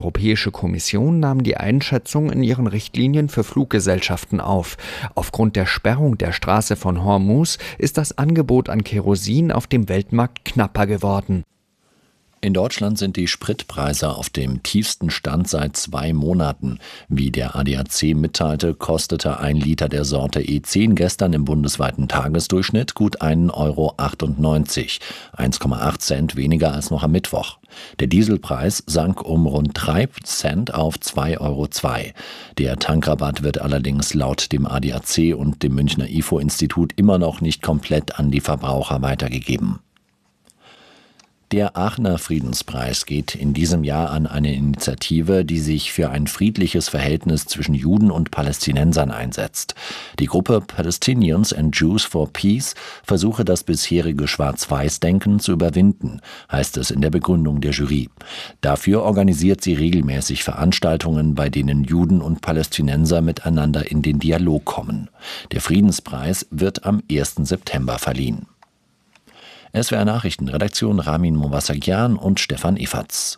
Die Europäische Kommission nahm die Einschätzung in ihren Richtlinien für Fluggesellschaften auf. Aufgrund der Sperrung der Straße von Hormuz ist das Angebot an Kerosin auf dem Weltmarkt knapper geworden. In Deutschland sind die Spritpreise auf dem tiefsten Stand seit 2 Monaten. Wie der ADAC mitteilte, kostete 1 Liter der Sorte E10 gestern im bundesweiten Tagesdurchschnitt gut 1,98 Euro, 1,8 Cent weniger als noch am Mittwoch. Der Dieselpreis sank um rund 3 Cent auf 2,02 Euro. Der Tankrabatt wird allerdings laut dem ADAC und dem Münchner IFO-Institut immer noch nicht komplett an die Verbraucher weitergegeben. Der Aachener Friedenspreis geht in diesem Jahr an eine Initiative, die sich für ein friedliches Verhältnis zwischen Juden und Palästinensern einsetzt. Die Gruppe Palestinians and Jews for Peace versuche das bisherige Schwarz-Weiß-Denken zu überwinden, heißt es in der Begründung der Jury. Dafür organisiert sie regelmäßig Veranstaltungen, bei denen Juden und Palästinenser miteinander in den Dialog kommen. Der Friedenspreis wird am 1. September verliehen. SWR Nachrichten, Redaktion Ramin Movassagyan und Stefan Efatz.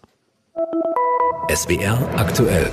SWR aktuell.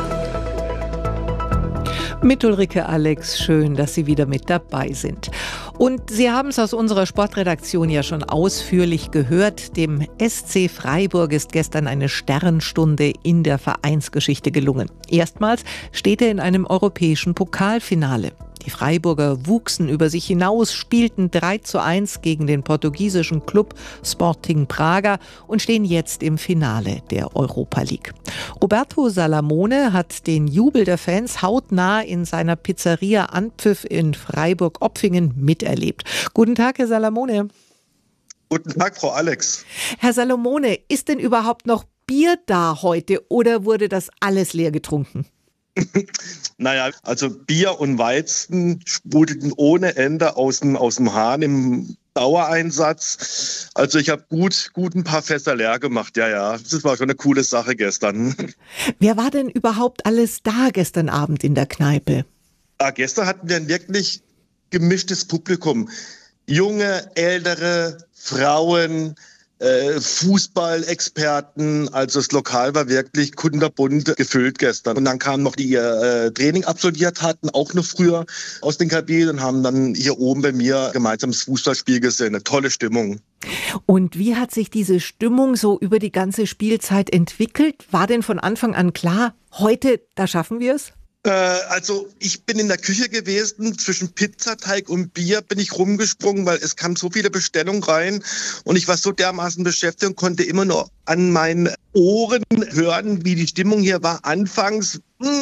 Mit Ulrike Alex, schön, dass Sie wieder mit dabei sind. Und Sie haben es aus unserer Sportredaktion ja schon ausführlich gehört. Dem SC Freiburg ist gestern eine Sternstunde in der Vereinsgeschichte gelungen. Erstmals steht er in einem europäischen Pokalfinale. Die Freiburger wuchsen über sich hinaus, spielten 3:1 gegen den portugiesischen Club Sporting Braga und stehen jetzt im Finale der Europa League. Roberto Salamone hat den Jubel der Fans hautnah in seiner Pizzeria Anpfiff in Freiburg-Opfingen miterlebt. Guten Tag, Herr Salamone. Guten Tag, Frau Alex. Herr Salamone, ist denn überhaupt noch Bier da heute oder wurde das alles leer getrunken? Naja, also Bier und Weizen sprudelten ohne Ende aus dem Hahn im Dauereinsatz. Also ich habe gut ein paar Fässer leer gemacht. Ja, das war schon eine coole Sache gestern. Wer war denn überhaupt alles da gestern Abend in der Kneipe? Gestern hatten wir ein wirklich gemischtes Publikum. Junge, ältere, Frauen, Fußballexperten, also das Lokal war wirklich kunterbunt gefüllt gestern. Und dann kamen noch die ihr Training absolviert hatten, auch noch früher aus den Kabinen und haben dann hier oben bei mir gemeinsam das Fußballspiel gesehen. Eine tolle Stimmung. Und wie hat sich diese Stimmung so über die ganze Spielzeit entwickelt? War denn von Anfang an klar, heute, da schaffen wir es? Also ich bin in der Küche gewesen, zwischen Pizzateig und Bier bin ich rumgesprungen, weil es kam so viele Bestellungen rein und ich war so dermaßen beschäftigt und konnte immer nur an meinen Ohren hören, wie die Stimmung hier war. Anfangs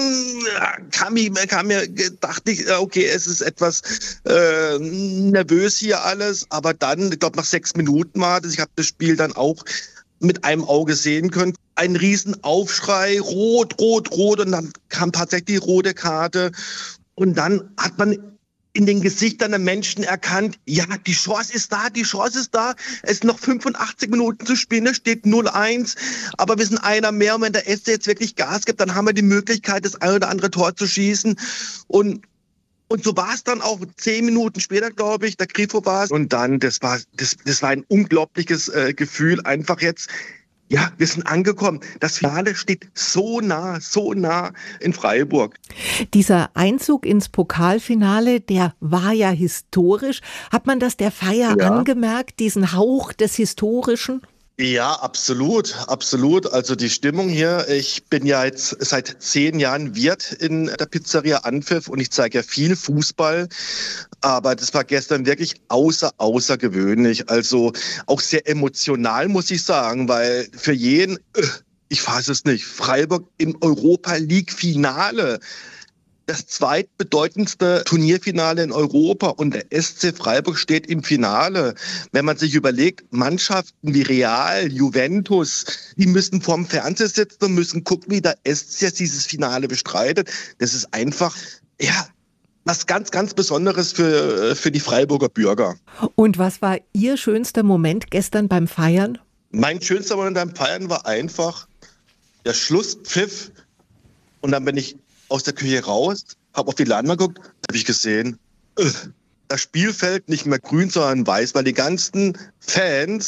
dachte ich, okay, es ist etwas nervös hier alles, aber dann, ich glaube nach 6 Minuten war das, ich habe das Spiel dann auch mit einem Auge sehen können. Ein Riesenaufschrei, rot, und dann kam tatsächlich die rote Karte. Und dann hat man in den Gesichtern der Menschen erkannt, ja, die Chance ist da. Es sind noch 85 Minuten zu spielen, es steht 0-1. Aber wir sind einer mehr und wenn der SC jetzt wirklich Gas gibt, dann haben wir die Möglichkeit, das ein oder andere Tor zu schießen. Und so war es dann auch 10 Minuten später, glaube ich, der Grifo war es. Und dann, das war ein unglaubliches Gefühl, einfach jetzt, ja, wir sind angekommen. Das Finale steht so nah in Freiburg. Dieser Einzug ins Pokalfinale, der war ja historisch. Hat man das der Feier angemerkt, diesen Hauch des Historischen? Ja, absolut. Also die Stimmung hier, ich bin ja jetzt seit 10 Jahren Wirt in der Pizzeria Anpfiff und ich zeige ja viel Fußball, aber das war gestern wirklich außergewöhnlich. Also auch sehr emotional, muss ich sagen, weil für jeden, ich weiß es nicht, Freiburg im Europa League Finale. Das zweitbedeutendste Turnierfinale in Europa und der SC Freiburg steht im Finale. Wenn man sich überlegt, Mannschaften wie Real, Juventus, die müssen vorm Fernseher sitzen und müssen gucken, wie der SC jetzt dieses Finale bestreitet. Das ist einfach, ja, was ganz Besonderes für die Freiburger Bürger. Und was war Ihr schönster Moment gestern beim Feiern? Mein schönster Moment beim Feiern war einfach der Schlusspfiff und dann bin ich aus der Küche raus, habe auf die Leinwand geguckt, habe ich gesehen, das Spielfeld nicht mehr grün, sondern weiß, weil die ganzen Fans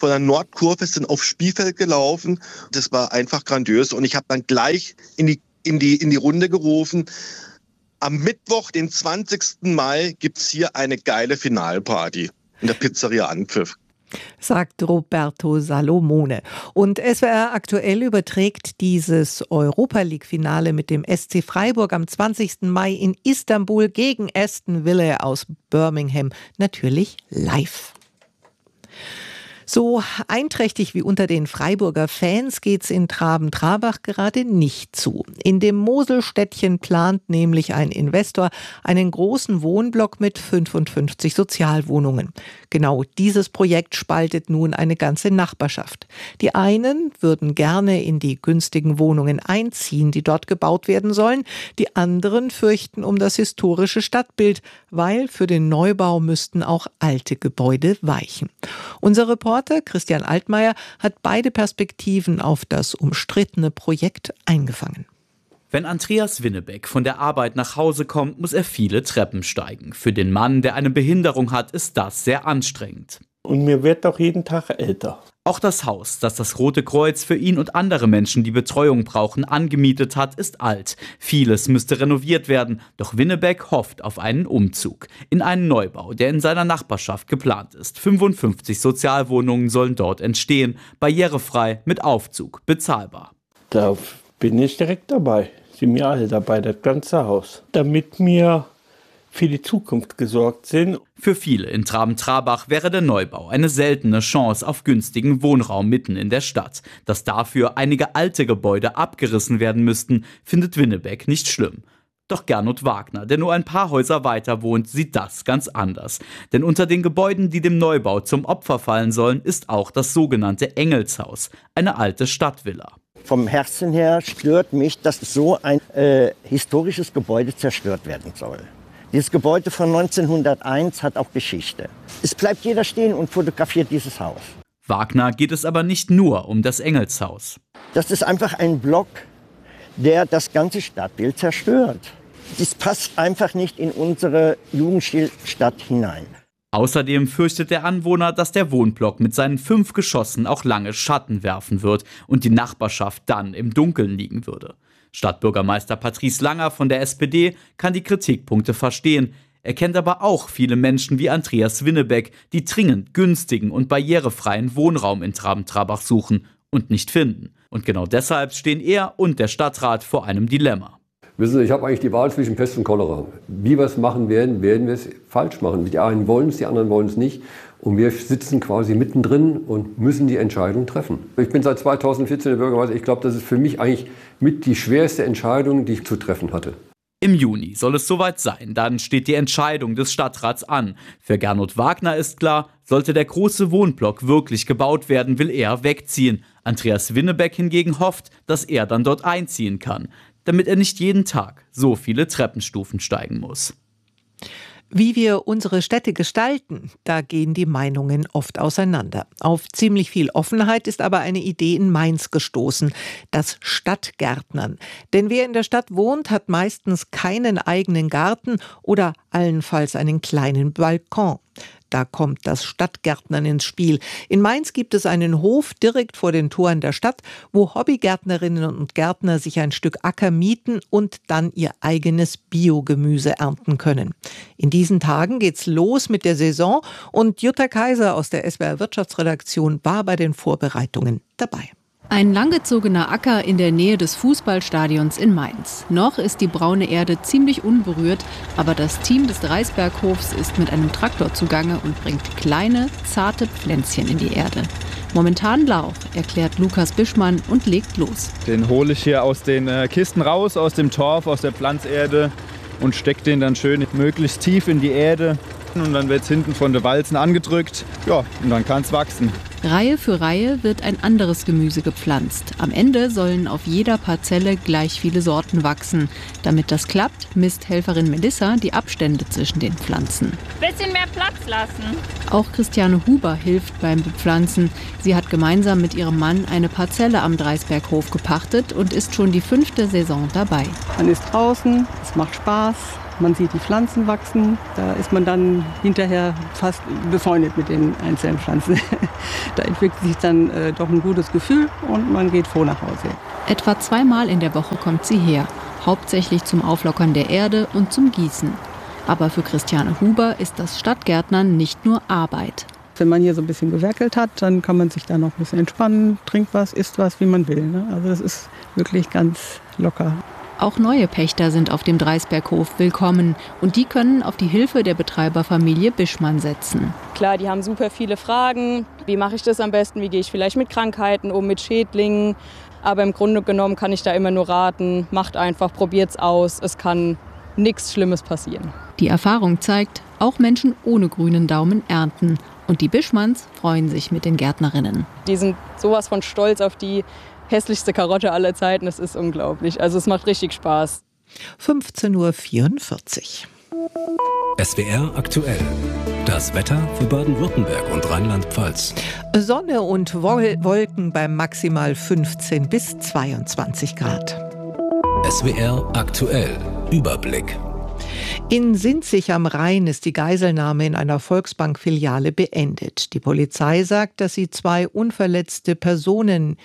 von der Nordkurve, sind aufs Spielfeld gelaufen. Das war einfach grandios. Und ich habe dann gleich in die Runde gerufen: Am Mittwoch, den 20. Mai, gibt's hier eine geile Finalparty in der Pizzeria Anpfiff. Sagt Roberto Salomone. Und SWR aktuell überträgt dieses Europa-League-Finale mit dem SC Freiburg am 20. Mai in Istanbul gegen Aston Villa aus Birmingham natürlich live. So einträchtig wie unter den Freiburger Fans geht's in Traben-Trabach gerade nicht zu. In dem Moselstädtchen plant nämlich ein Investor einen großen Wohnblock mit 55 Sozialwohnungen. Genau dieses Projekt spaltet nun eine ganze Nachbarschaft. Die einen würden gerne in die günstigen Wohnungen einziehen, die dort gebaut werden sollen. Die anderen fürchten um das historische Stadtbild, weil für den Neubau müssten auch alte Gebäude weichen. Unser Reporter Christian Altmaier hat beide Perspektiven auf das umstrittene Projekt eingefangen. Wenn Andreas Winnebeck von der Arbeit nach Hause kommt, muss er viele Treppen steigen. Für den Mann, der eine Behinderung hat, ist das sehr anstrengend. Und mir wird doch jeden Tag älter. Auch das Haus, das das Rote Kreuz für ihn und andere Menschen, die Betreuung brauchen, angemietet hat, ist alt. Vieles müsste renoviert werden, doch Winnebeck hofft auf einen Umzug in einen Neubau, der in seiner Nachbarschaft geplant ist. 55 Sozialwohnungen sollen dort entstehen, barrierefrei, mit Aufzug, bezahlbar. Da bin ich direkt dabei, sind wir alle dabei, das ganze Haus, damit wir für die Zukunft gesorgt sind. Für viele in Traben-Trabach wäre der Neubau eine seltene Chance auf günstigen Wohnraum mitten in der Stadt. Dass dafür einige alte Gebäude abgerissen werden müssten, findet Winnebeck nicht schlimm. Doch Gernot Wagner, der nur ein paar Häuser weiter wohnt, sieht das ganz anders. Denn unter den Gebäuden, die dem Neubau zum Opfer fallen sollen, ist auch das sogenannte Engelshaus, eine alte Stadtvilla. Vom Herzen her stört mich, dass so ein historisches Gebäude zerstört werden soll. Dieses Gebäude von 1901 hat auch Geschichte. Es bleibt jeder stehen und fotografiert dieses Haus. Wagner geht es aber nicht nur um das Engelshaus. Das ist einfach ein Block, der das ganze Stadtbild zerstört. Das passt einfach nicht in unsere Jugendstadt hinein. Außerdem fürchtet der Anwohner, dass der Wohnblock mit seinen 5 Geschossen auch lange Schatten werfen wird und die Nachbarschaft dann im Dunkeln liegen würde. Stadtbürgermeister Patrice Langer von der SPD kann die Kritikpunkte verstehen. Er kennt aber auch viele Menschen wie Andreas Winnebeck, die dringend günstigen und barrierefreien Wohnraum in Traben-Trabach suchen und nicht finden. Und genau deshalb stehen er und der Stadtrat vor einem Dilemma. Wissen Sie, ich habe eigentlich die Wahl zwischen Pest und Cholera. Wie wir es machen werden, werden wir es falsch machen. Die einen wollen es, die anderen wollen es nicht. Und wir sitzen quasi mittendrin und müssen die Entscheidung treffen. Ich bin seit 2014 der Bürgermeister. Ich glaube, das ist für mich eigentlich mit die schwerste Entscheidung, die ich zu treffen hatte. Im Juni soll es soweit sein. Dann steht die Entscheidung des Stadtrats an. Für Gernot Wagner ist klar, sollte der große Wohnblock wirklich gebaut werden, will er wegziehen. Andreas Winnebeck hingegen hofft, dass er dann dort einziehen kann, damit er nicht jeden Tag so viele Treppenstufen steigen muss. Wie wir unsere Städte gestalten, da gehen die Meinungen oft auseinander. Auf ziemlich viel Offenheit ist aber eine Idee in Mainz gestoßen, das Stadtgärtnern. Denn wer in der Stadt wohnt, hat meistens keinen eigenen Garten oder allenfalls einen kleinen Balkon. Da kommt das Stadtgärtnern ins Spiel. In Mainz gibt es einen Hof direkt vor den Toren der Stadt, wo Hobbygärtnerinnen und Gärtner sich ein Stück Acker mieten und dann ihr eigenes Biogemüse ernten können. In diesen Tagen geht's los mit der Saison und Jutta Kaiser aus der SWR Wirtschaftsredaktion war bei den Vorbereitungen dabei. Ein langgezogener Acker in der Nähe des Fußballstadions in Mainz. Noch ist die braune Erde ziemlich unberührt, aber das Team des Dreisberghofs ist mit einem Traktor zugange und bringt kleine, zarte Pflänzchen in die Erde. Momentan Lauch, erklärt Lukas Bischmann und legt los. Den hole ich hier aus den Kisten raus, aus dem Torf, aus der Pflanzerde und stecke den dann schön möglichst tief in die Erde. Und dann wird es hinten von den Walzen angedrückt. Ja, und dann kann es wachsen. Reihe für Reihe wird ein anderes Gemüse gepflanzt. Am Ende sollen auf jeder Parzelle gleich viele Sorten wachsen. Damit das klappt, misst Helferin Melissa die Abstände zwischen den Pflanzen. Bisschen mehr Platz lassen. Auch Christiane Huber hilft beim Bepflanzen. Sie hat gemeinsam mit ihrem Mann eine Parzelle am Dreisberghof gepachtet und ist schon die 5. Saison dabei. Man ist draußen, es macht Spaß. Man sieht die Pflanzen wachsen, da ist man dann hinterher fast befreundet mit den einzelnen Pflanzen. Da entwickelt sich dann doch ein gutes Gefühl und man geht froh nach Hause. Etwa 2-mal in der Woche kommt sie her, hauptsächlich zum Auflockern der Erde und zum Gießen. Aber für Christiane Huber ist das Stadtgärtnern nicht nur Arbeit. Wenn man hier so ein bisschen gewerkelt hat, dann kann man sich da noch ein bisschen entspannen, trinkt was, isst was, wie man will. Ne? Also das ist wirklich ganz locker. Auch neue Pächter sind auf dem Dreisberghof willkommen und die können auf die Hilfe der Betreiberfamilie Bischmann setzen. Klar, die haben super viele Fragen. Wie mache ich das am besten? Wie gehe ich vielleicht mit Krankheiten um, mit Schädlingen? Aber im Grunde genommen kann ich da immer nur raten, macht einfach, probiert's aus. Es kann nichts Schlimmes passieren. Die Erfahrung zeigt, auch Menschen ohne grünen Daumen ernten. Und die Bischmanns freuen sich mit den Gärtnerinnen. Die sind sowas von stolz auf die hässlichste Karotte aller Zeiten. Das ist unglaublich. Also es macht richtig Spaß. 15:44 Uhr. SWR aktuell. Das Wetter für Baden-Württemberg und Rheinland-Pfalz. Sonne und Wolken bei maximal 15 bis 22 Grad. SWR aktuell. Überblick. In Sinzig am Rhein ist die Geiselnahme in einer Volksbank-Filiale beendet. Die Polizei sagt, dass sie 2 unverletzte Personen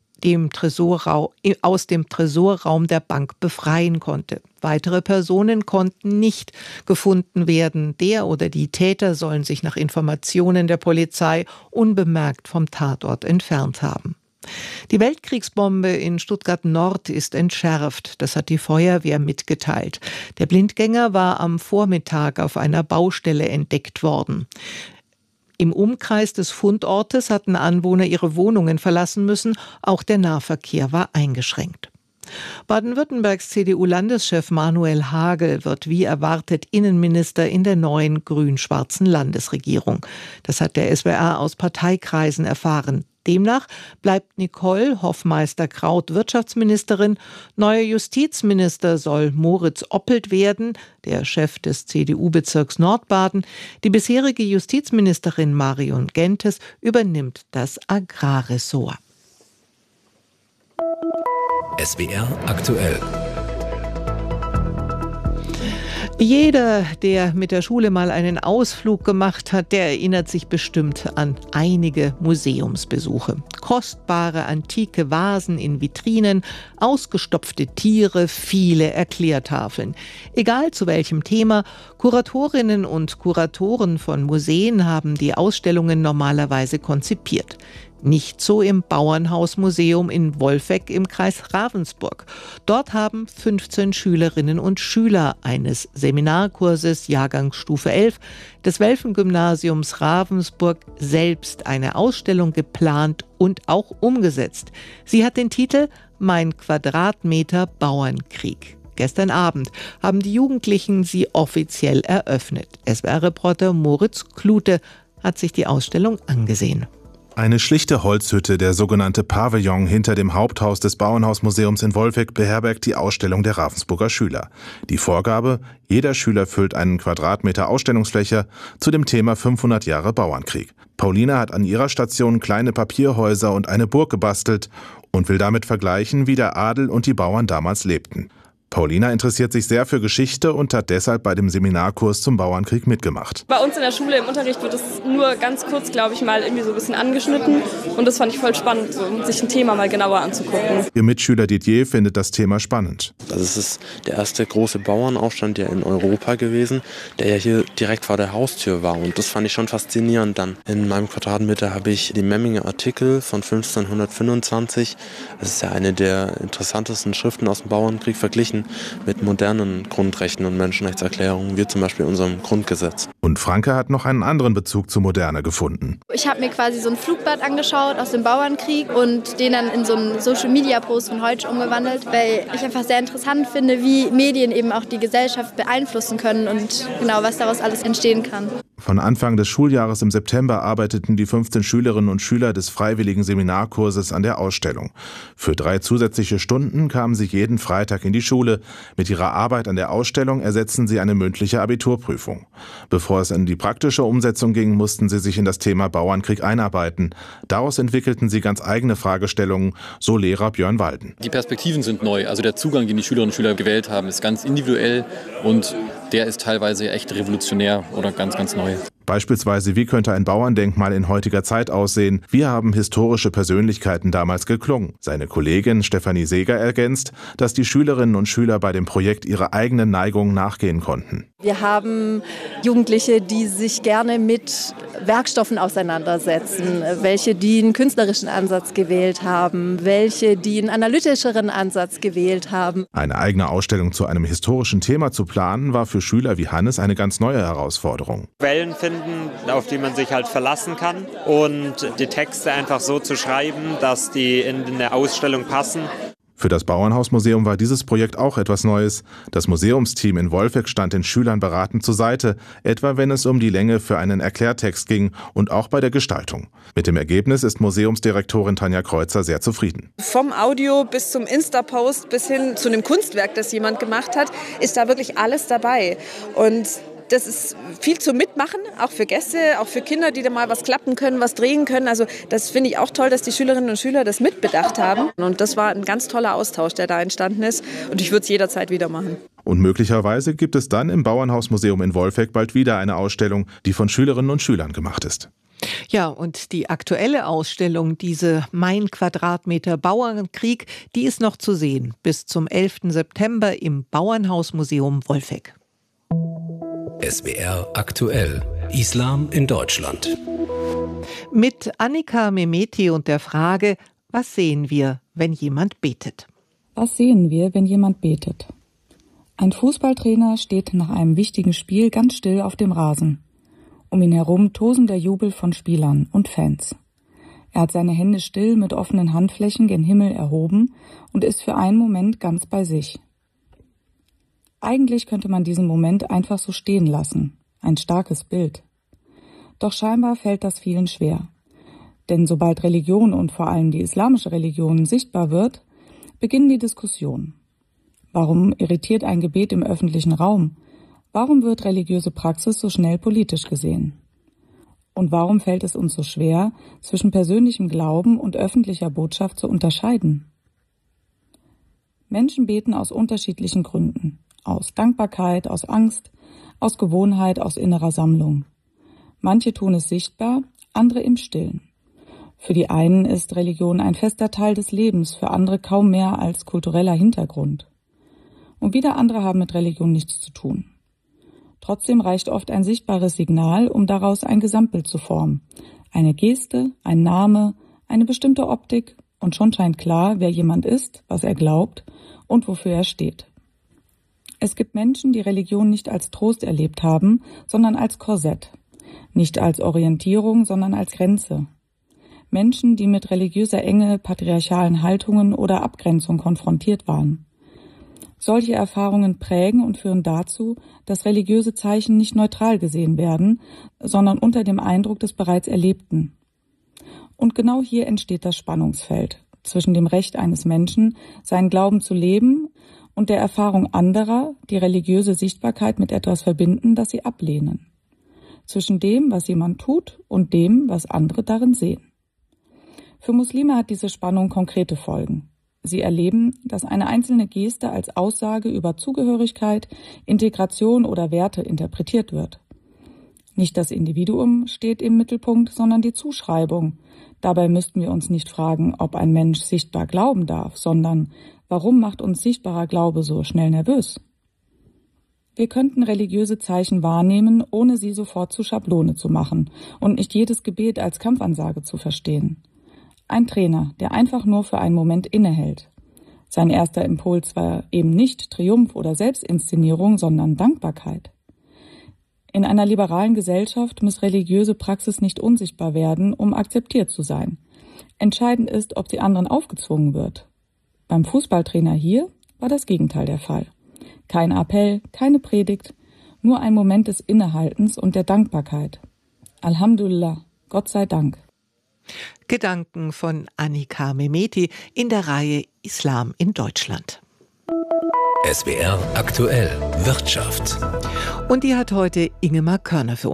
aus dem Tresorraum der Bank befreien konnte. Weitere Personen konnten nicht gefunden werden. Der oder die Täter sollen sich nach Informationen der Polizei unbemerkt vom Tatort entfernt haben. Die Weltkriegsbombe in Stuttgart-Nord ist entschärft. Das hat die Feuerwehr mitgeteilt. Der Blindgänger war am Vormittag auf einer Baustelle entdeckt worden. Im Umkreis des Fundortes hatten Anwohner ihre Wohnungen verlassen müssen. Auch der Nahverkehr war eingeschränkt. Baden-Württembergs CDU-Landeschef Manuel Hagel wird wie erwartet Innenminister in der neuen grün-schwarzen Landesregierung. Das hat der SWR aus Parteikreisen erfahren. Demnach bleibt Nicole Hoffmeister-Kraut Wirtschaftsministerin. Neuer Justizminister soll Moritz Oppelt werden, der Chef des CDU-Bezirks Nordbaden. Die bisherige Justizministerin Marion Gentes übernimmt das Agrarressort. SWR aktuell. Jeder, der mit der Schule mal einen Ausflug gemacht hat, der erinnert sich bestimmt an einige Museumsbesuche. Kostbare antike Vasen in Vitrinen, ausgestopfte Tiere, viele Erklärtafeln. Egal zu welchem Thema, Kuratorinnen und Kuratoren von Museen haben die Ausstellungen normalerweise konzipiert. Nicht so im Bauernhausmuseum in Wolfegg im Kreis Ravensburg. Dort haben 15 Schülerinnen und Schüler eines Seminarkurses Jahrgangsstufe 11 des Welfengymnasiums Ravensburg selbst eine Ausstellung geplant und auch umgesetzt. Sie hat den Titel »Mein Quadratmeter Bauernkrieg«. Gestern Abend haben die Jugendlichen sie offiziell eröffnet. SWR-Reporter Moritz Klute hat sich die Ausstellung angesehen. Eine schlichte Holzhütte, der sogenannte Pavillon hinter dem Haupthaus des Bauernhausmuseums in Wolfegg, beherbergt die Ausstellung der Ravensburger Schüler. Die Vorgabe: jeder Schüler füllt einen Quadratmeter Ausstellungsfläche zu dem Thema 500 Jahre Bauernkrieg. Paulina hat an ihrer Station kleine Papierhäuser und eine Burg gebastelt und will damit vergleichen, wie der Adel und die Bauern damals lebten. Paulina interessiert sich sehr für Geschichte und hat deshalb bei dem Seminarkurs zum Bauernkrieg mitgemacht. Bei uns in der Schule im Unterricht wird es nur ganz kurz, glaube ich, mal irgendwie so ein bisschen angeschnitten. Und das fand ich voll spannend, so, um sich ein Thema mal genauer anzugucken. Ihr Mitschüler Didier findet das Thema spannend. Also es ist der erste große Bauernaufstand ja in Europa gewesen, der ja hier direkt vor der Haustür war. Und das fand ich schon faszinierend dann. In meinem Quadratmeter habe ich die Memminger Artikel von 1525. Das ist ja eine der interessantesten Schriften aus dem Bauernkrieg verglichen mit modernen Grundrechten und Menschenrechtserklärungen, wie zum Beispiel unserem Grundgesetz. Und Franke hat noch einen anderen Bezug zur Moderne gefunden. Ich habe mir quasi so ein Flugblatt angeschaut aus dem Bauernkrieg und den dann in so einen Social-Media-Post von heute umgewandelt, weil ich einfach sehr interessant finde, wie Medien eben auch die Gesellschaft beeinflussen können und genau, was daraus alles entstehen kann. Von Anfang des Schuljahres im September arbeiteten die 15 Schülerinnen und Schüler des freiwilligen Seminarkurses an der Ausstellung. Für 3 zusätzliche Stunden kamen sie jeden Freitag in die Schule. Mit ihrer Arbeit an der Ausstellung ersetzten sie eine mündliche Abiturprüfung. Bevor es in die praktische Umsetzung ging, mussten sie sich in das Thema Bauernkrieg einarbeiten. Daraus entwickelten sie ganz eigene Fragestellungen, so Lehrer Björn Walden. Die Perspektiven sind neu, also der Zugang, den die Schülerinnen und Schüler gewählt haben, ist ganz individuell und der ist teilweise echt revolutionär oder ganz, ganz neu. Beispielsweise, wie könnte ein Bauerndenkmal in heutiger Zeit aussehen? Wie haben historische Persönlichkeiten damals geklungen? Seine Kollegin Stefanie Seeger ergänzt, dass die Schülerinnen und Schüler bei dem Projekt ihre eigenen Neigungen nachgehen konnten. Wir haben Jugendliche, die sich gerne mit Werkstoffen auseinandersetzen, welche die einen künstlerischen Ansatz gewählt haben, welche die einen analytischeren Ansatz gewählt haben. Eine eigene Ausstellung zu einem historischen Thema zu planen, war für Schüler wie Hannes eine ganz neue Herausforderung. Quellen finden, auf die man sich halt verlassen kann und die Texte einfach so zu schreiben, dass die in eine Ausstellung passen. Für das Bauernhausmuseum war dieses Projekt auch etwas Neues. Das Museumsteam in Wolfegg stand den Schülern beratend zur Seite, etwa wenn es um die Länge für einen Erklärtext ging und auch bei der Gestaltung. Mit dem Ergebnis ist Museumsdirektorin Tanja Kreuzer sehr zufrieden. Vom Audio bis zum Insta-Post bis hin zu einem Kunstwerk, das jemand gemacht hat, ist da wirklich alles dabei. Und das ist viel zum Mitmachen, auch für Gäste, auch für Kinder, die da mal was klappen können, was drehen können. Also das finde ich auch toll, dass die Schülerinnen und Schüler das mitbedacht haben. Und das war ein ganz toller Austausch, der da entstanden ist. Und ich würde es jederzeit wieder machen. Und möglicherweise gibt es dann im Bauernhausmuseum in Wolfegg bald wieder eine Ausstellung, die von Schülerinnen und Schülern gemacht ist. Ja, und die aktuelle Ausstellung, diese Mein Quadratmeter Bauernkrieg, die ist noch zu sehen bis zum 11. September im Bauernhausmuseum Wolfegg. SWR aktuell. Islam in Deutschland. Mit Annika Mehmeti und der Frage, was sehen wir, wenn jemand betet? Was sehen wir, wenn jemand betet? Ein Fußballtrainer steht nach einem wichtigen Spiel ganz still auf dem Rasen. Um ihn herum tosender Jubel von Spielern und Fans. Er hat seine Hände still mit offenen Handflächen gen Himmel erhoben und ist für einen Moment ganz bei sich. Eigentlich könnte man diesen Moment einfach so stehen lassen. Ein starkes Bild. Doch scheinbar fällt das vielen schwer. Denn sobald Religion und vor allem die islamische Religion sichtbar wird, beginnen die Diskussionen. Warum irritiert ein Gebet im öffentlichen Raum? Warum wird religiöse Praxis so schnell politisch gesehen? Und warum fällt es uns so schwer, zwischen persönlichem Glauben und öffentlicher Botschaft zu unterscheiden? Menschen beten aus unterschiedlichen Gründen. Aus Dankbarkeit, aus Angst, aus Gewohnheit, aus innerer Sammlung. Manche tun es sichtbar, andere im Stillen. Für die einen ist Religion ein fester Teil des Lebens, für andere kaum mehr als kultureller Hintergrund. Und wieder andere haben mit Religion nichts zu tun. Trotzdem reicht oft ein sichtbares Signal, um daraus ein Gesamtbild zu formen. Eine Geste, ein Name, eine bestimmte Optik und schon scheint klar, wer jemand ist, was er glaubt und wofür er steht. Es gibt Menschen, die Religion nicht als Trost erlebt haben, sondern als Korsett. Nicht als Orientierung, sondern als Grenze. Menschen, die mit religiöser Enge, patriarchalen Haltungen oder Abgrenzung konfrontiert waren. Solche Erfahrungen prägen und führen dazu, dass religiöse Zeichen nicht neutral gesehen werden, sondern unter dem Eindruck des bereits Erlebten. Und genau hier entsteht das Spannungsfeld zwischen dem Recht eines Menschen, seinen Glauben zu leben, und der Erfahrung anderer, die religiöse Sichtbarkeit mit etwas verbinden, das sie ablehnen. Zwischen dem, was jemand tut, und dem, was andere darin sehen. Für Muslime hat diese Spannung konkrete Folgen. Sie erleben, dass eine einzelne Geste als Aussage über Zugehörigkeit, Integration oder Werte interpretiert wird. Nicht das Individuum steht im Mittelpunkt, sondern die Zuschreibung. Dabei müssten wir uns nicht fragen, ob ein Mensch sichtbar glauben darf, sondern warum macht uns sichtbarer Glaube so schnell nervös? Wir könnten religiöse Zeichen wahrnehmen, ohne sie sofort zu Schablone zu machen und nicht jedes Gebet als Kampfansage zu verstehen. Ein Trainer, der einfach nur für einen Moment innehält. Sein erster Impuls war eben nicht Triumph oder Selbstinszenierung, sondern Dankbarkeit. In einer liberalen Gesellschaft muss religiöse Praxis nicht unsichtbar werden, um akzeptiert zu sein. Entscheidend ist, ob sie anderen aufgezwungen wird. Beim Fußballtrainer hier war das Gegenteil der Fall. Kein Appell, keine Predigt, nur ein Moment des Innehaltens und der Dankbarkeit. Alhamdulillah, Gott sei Dank. Gedanken von Annika Mehmeti in der Reihe Islam in Deutschland. SWR aktuell Wirtschaft. Und die hat heute Ingemar Körner für uns.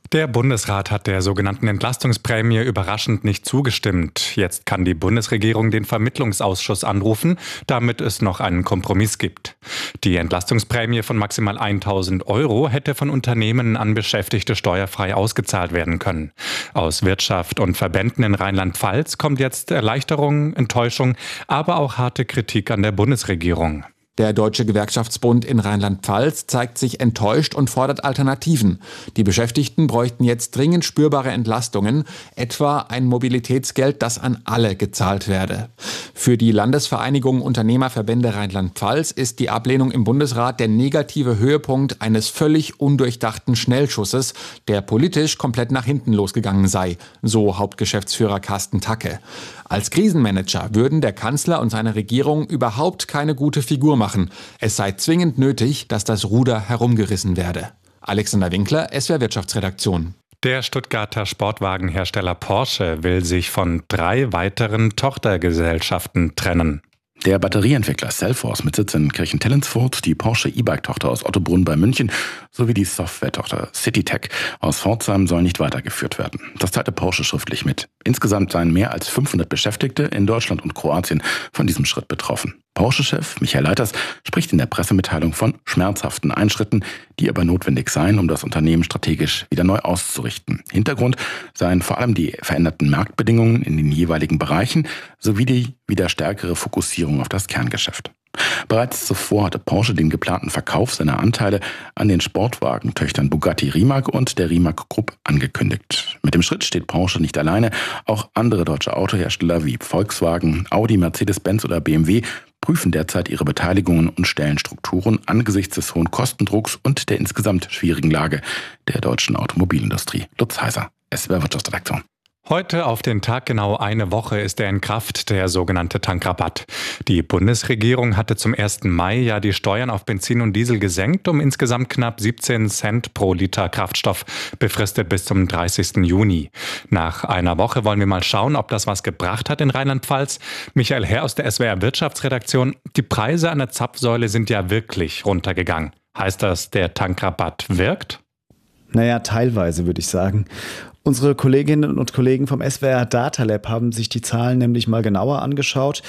Der Bundesrat hat der sogenannten Entlastungsprämie überraschend nicht zugestimmt. Jetzt kann die Bundesregierung den Vermittlungsausschuss anrufen, damit es noch einen Kompromiss gibt. Die Entlastungsprämie von maximal 1.000 € hätte von Unternehmen an Beschäftigte steuerfrei ausgezahlt werden können. Aus Wirtschaft und Verbänden in Rheinland-Pfalz kommt jetzt Erleichterung, Enttäuschung, aber auch harte Kritik an der Bundesregierung. Der Deutsche Gewerkschaftsbund in Rheinland-Pfalz zeigt sich enttäuscht und fordert Alternativen. Die Beschäftigten bräuchten jetzt dringend spürbare Entlastungen, etwa ein Mobilitätsgeld, das an alle gezahlt werde. Für die Landesvereinigung Unternehmerverbände Rheinland-Pfalz ist die Ablehnung im Bundesrat der negative Höhepunkt eines völlig undurchdachten Schnellschusses, der politisch komplett nach hinten losgegangen sei, so Hauptgeschäftsführer Carsten Tacke. Als Krisenmanager würden der Kanzler und seine Regierung überhaupt keine gute Figur machen. Es sei zwingend nötig, dass das Ruder herumgerissen werde. Alexander Winkler, SWR Wirtschaftsredaktion. Der Stuttgarter Sportwagenhersteller Porsche will sich von 3 weiteren Tochtergesellschaften trennen. Der Batterieentwickler Cellforce mit Sitz in Kirchentellensfurt, die Porsche E-Bike-Tochter aus Ottobrunn bei München sowie die Software-Tochter CityTech aus Pforzheim sollen nicht weitergeführt werden. Das teilte Porsche schriftlich mit. Insgesamt seien mehr als 500 Beschäftigte in Deutschland und Kroatien von diesem Schritt betroffen. Porsche-Chef Michael Leiters spricht in der Pressemitteilung von schmerzhaften Einschritten, die aber notwendig seien, um das Unternehmen strategisch wieder neu auszurichten. Hintergrund seien vor allem die veränderten Marktbedingungen in den jeweiligen Bereichen sowie die wieder stärkere Fokussierung auf das Kerngeschäft. Bereits zuvor hatte Porsche den geplanten Verkauf seiner Anteile an den Sportwagentöchtern Bugatti Rimac und der Rimac Group angekündigt. Mit dem Schritt steht Porsche nicht alleine. Auch andere deutsche Autohersteller wie Volkswagen, Audi, Mercedes-Benz oder BMW prüfen derzeit ihre Beteiligungen und Stellenstrukturen angesichts des hohen Kostendrucks und der insgesamt schwierigen Lage der deutschen Automobilindustrie. Lutz Heiser, SWR Wirtschaftsredaktion. Heute auf den Tag genau eine Woche ist er in Kraft, der sogenannte Tankrabatt. Die Bundesregierung hatte zum 1. Mai ja die Steuern auf Benzin und Diesel gesenkt, um insgesamt knapp 17 Cent pro Liter Kraftstoff, befristet bis zum 30. Juni. Nach einer Woche wollen wir mal schauen, ob das was gebracht hat in Rheinland-Pfalz. Michael Herr aus der SWR Wirtschaftsredaktion. Die Preise an der Zapfsäule sind ja wirklich runtergegangen. Heißt das, der Tankrabatt wirkt? Naja, teilweise würde ich sagen. Unsere Kolleginnen und Kollegen vom SWR Data Lab haben sich die Zahlen nämlich mal genauer angeschaut.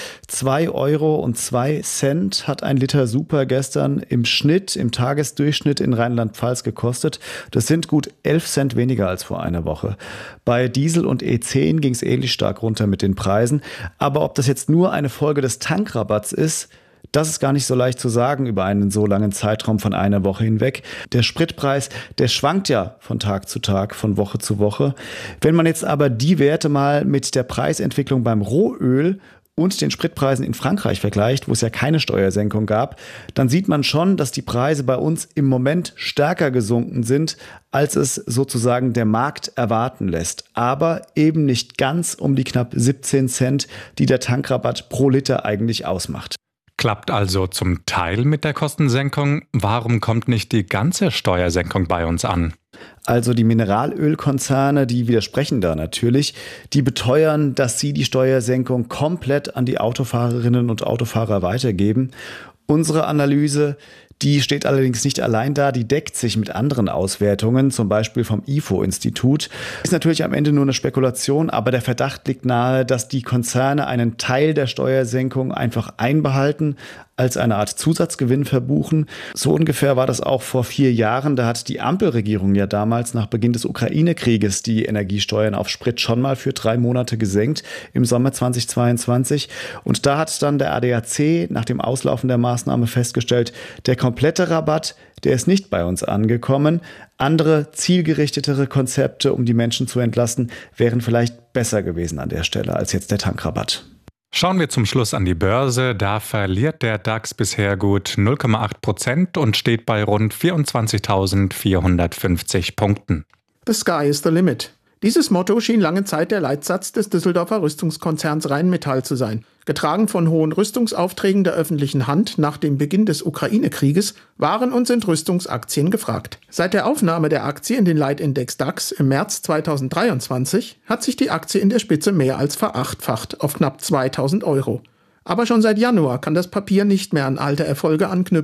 2,02 € hat ein Liter Super gestern im Schnitt, im Tagesdurchschnitt in Rheinland-Pfalz gekostet. Das sind gut 11 Cent weniger als vor einer Woche. Bei Diesel und E10 ging es ähnlich stark runter mit den Preisen. Aber ob das jetzt nur eine Folge des Tankrabatts ist, das ist gar nicht so leicht zu sagen über einen so langen Zeitraum von einer Woche hinweg. Der Spritpreis, der schwankt ja von Tag zu Tag, von Woche zu Woche. Wenn man jetzt aber die Werte mal mit der Preisentwicklung beim Rohöl und den Spritpreisen in Frankreich vergleicht, wo es ja keine Steuersenkung gab, dann sieht man schon, dass die Preise bei uns im Moment stärker gesunken sind, als es sozusagen der Markt erwarten lässt. Aber eben nicht ganz um die knapp 17 Cent, die der Tankrabatt pro Liter eigentlich ausmacht. Klappt also zum Teil mit der Kostensenkung. Warum kommt nicht die ganze Steuersenkung bei uns an? Also die Mineralölkonzerne, die widersprechen da natürlich. Die beteuern, dass sie die Steuersenkung komplett an die Autofahrerinnen und Autofahrer weitergeben. Unsere Analyse, die steht allerdings nicht allein da, die deckt sich mit anderen Auswertungen, zum Beispiel vom IFO-Institut. Ist natürlich am Ende nur eine Spekulation, aber der Verdacht liegt nahe, dass die Konzerne einen Teil der Steuersenkung einfach einbehalten, als eine Art Zusatzgewinn verbuchen. So ungefähr war das auch vor 4 Jahren. Da hat die Ampelregierung ja damals nach Beginn des Ukraine-Krieges die Energiesteuern auf Sprit schon mal für 3 Monate gesenkt, im Sommer 2022. Und da hat dann der ADAC nach dem Auslaufen der Maßnahme festgestellt, der komplette Rabatt, der ist nicht bei uns angekommen. Andere, zielgerichtetere Konzepte, um die Menschen zu entlasten, wären vielleicht besser gewesen an der Stelle als jetzt der Tankrabatt. Schauen wir zum Schluss an die Börse. Da verliert der DAX bisher gut 0,8% und steht bei rund 24.450 Punkten. The sky is the limit. Dieses Motto schien lange Zeit der Leitsatz des Düsseldorfer Rüstungskonzerns Rheinmetall zu sein. Getragen von hohen Rüstungsaufträgen der öffentlichen Hand nach dem Beginn des Ukraine-Krieges waren und sind Rüstungsaktien gefragt. Seit der Aufnahme der Aktie in den Leitindex DAX im März 2023 hat sich die Aktie in der Spitze mehr als verachtfacht auf knapp 2.000 €. Aber schon seit Januar kann das Papier nicht mehr an alte Erfolge anknüpfen.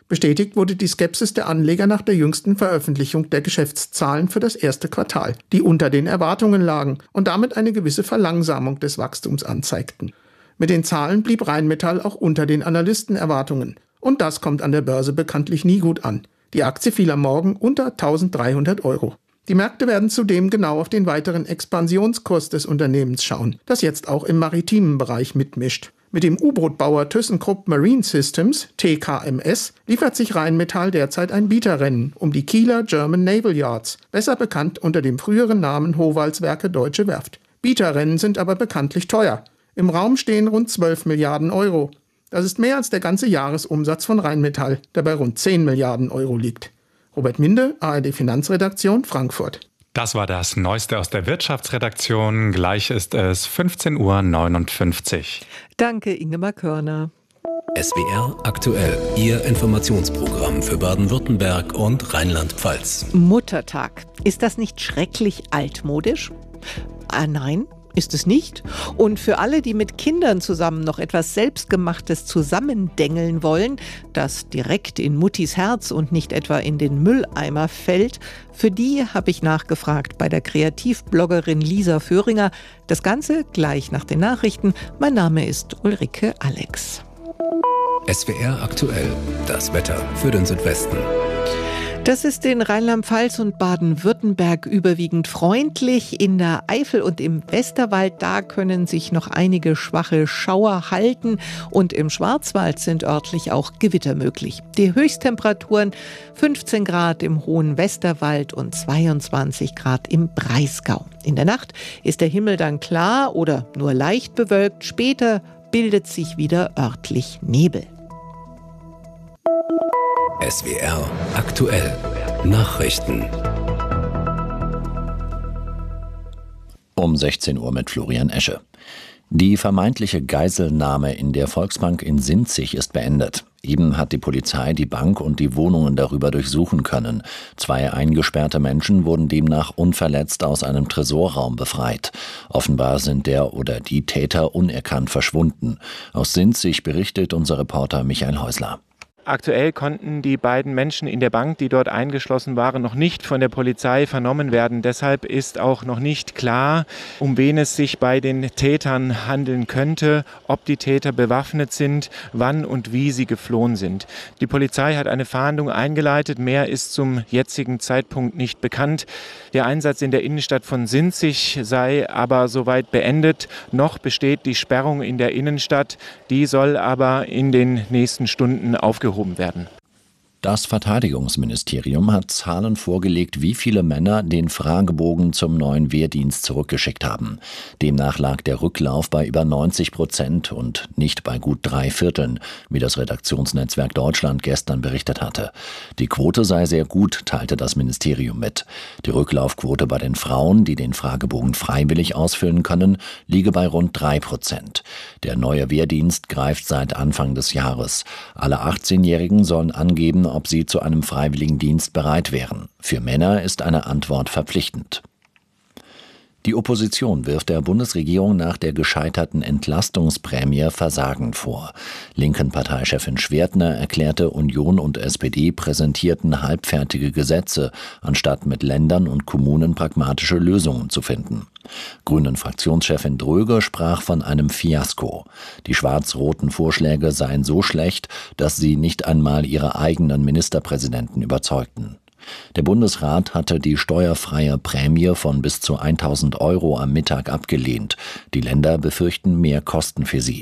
Bestätigt wurde die Skepsis der Anleger nach der jüngsten Veröffentlichung der Geschäftszahlen für das erste Quartal, die unter den Erwartungen lagen und damit eine gewisse Verlangsamung des Wachstums anzeigten. Mit den Zahlen blieb Rheinmetall auch unter den Analystenerwartungen. Und das kommt an der Börse bekanntlich nie gut an. Die Aktie fiel am Morgen unter 1.300 €. Die Märkte werden zudem genau auf den weiteren Expansionskurs des Unternehmens schauen, das jetzt auch im maritimen Bereich mitmischt. Mit dem U-Boot-Bauer ThyssenKrupp Marine Systems, TKMS, liefert sich Rheinmetall derzeit ein Bieterrennen um die Kieler German Naval Yards, besser bekannt unter dem früheren Namen Howaldswerke Deutsche Werft. Bieterrennen sind aber bekanntlich teuer. Im Raum stehen rund 12 Milliarden €. Das ist mehr als der ganze Jahresumsatz von Rheinmetall, der bei rund 10 Milliarden € liegt. Robert Minde, ARD Finanzredaktion, Frankfurt. Das war das Neueste aus der Wirtschaftsredaktion. Gleich ist es 15.59 Uhr. Danke, Ingemar Körner. SWR aktuell, Ihr Informationsprogramm für Baden-Württemberg und Rheinland-Pfalz. Muttertag. Ist das nicht schrecklich altmodisch? Nein. Ist es nicht? Und für alle, die mit Kindern zusammen noch etwas Selbstgemachtes zusammendengeln wollen, das direkt in Muttis Herz und nicht etwa in den Mülleimer fällt, für die habe ich nachgefragt bei der Kreativbloggerin Lisa Föhringer. Das Ganze gleich nach den Nachrichten. Mein Name ist Ulrike Alex. SWR aktuell, das Wetter für den Südwesten. Das ist in Rheinland-Pfalz und Baden-Württemberg überwiegend freundlich. In der Eifel und im Westerwald, da können sich noch einige schwache Schauer halten. Und im Schwarzwald sind örtlich auch Gewitter möglich. Die Höchsttemperaturen 15 Grad im hohen Westerwald und 22 Grad im Breisgau. In der Nacht ist der Himmel dann klar oder nur leicht bewölkt. Später bildet sich wieder örtlich Nebel. SWR aktuell. Nachrichten. Um 16 Uhr mit Florian Esche. Die vermeintliche Geiselnahme in der Volksbank in Sinzig ist beendet. Eben hat die Polizei die Bank und die Wohnungen darüber durchsuchen können. 2 eingesperrte Menschen wurden demnach unverletzt aus einem Tresorraum befreit. Offenbar sind der oder die Täter unerkannt verschwunden. Aus Sinzig berichtet unser Reporter Michael Häusler. Aktuell konnten die beiden Menschen in der Bank, die dort eingeschlossen waren, noch nicht von der Polizei vernommen werden. Deshalb ist auch noch nicht klar, um wen es sich bei den Tätern handeln könnte, ob die Täter bewaffnet sind, wann und wie sie geflohen sind. Die Polizei hat eine Fahndung eingeleitet. Mehr ist zum jetzigen Zeitpunkt nicht bekannt. Der Einsatz in der Innenstadt von Sinzig sei aber soweit beendet. Noch besteht die Sperrung in der Innenstadt. Die soll aber in den nächsten Stunden aufgehoben werden. Das Verteidigungsministerium hat Zahlen vorgelegt, wie viele Männer den Fragebogen zum neuen Wehrdienst zurückgeschickt haben. Demnach lag der Rücklauf bei über 90% und nicht bei gut 3/4, wie das Redaktionsnetzwerk Deutschland gestern berichtet hatte. Die Quote sei sehr gut, teilte das Ministerium mit. Die Rücklaufquote bei den Frauen, die den Fragebogen freiwillig ausfüllen können, liege bei rund 3%. Der neue Wehrdienst greift seit Anfang des Jahres. Alle 18-Jährigen sollen angeben, ob sie zu einem freiwilligen Dienst bereit wären. Für Männer ist eine Antwort verpflichtend. Die Opposition wirft der Bundesregierung nach der gescheiterten Entlastungsprämie Versagen vor. Linken Parteichefin Schwertner erklärte, Union und SPD präsentierten halbfertige Gesetze, anstatt mit Ländern und Kommunen pragmatische Lösungen zu finden. Grünen-Fraktionschefin Dröge sprach von einem Fiasko. Die schwarz-roten Vorschläge seien so schlecht, dass sie nicht einmal ihre eigenen Ministerpräsidenten überzeugten. Der Bundesrat hatte die steuerfreie Prämie von bis zu 1.000 € am Mittag abgelehnt. Die Länder befürchten mehr Kosten für sie.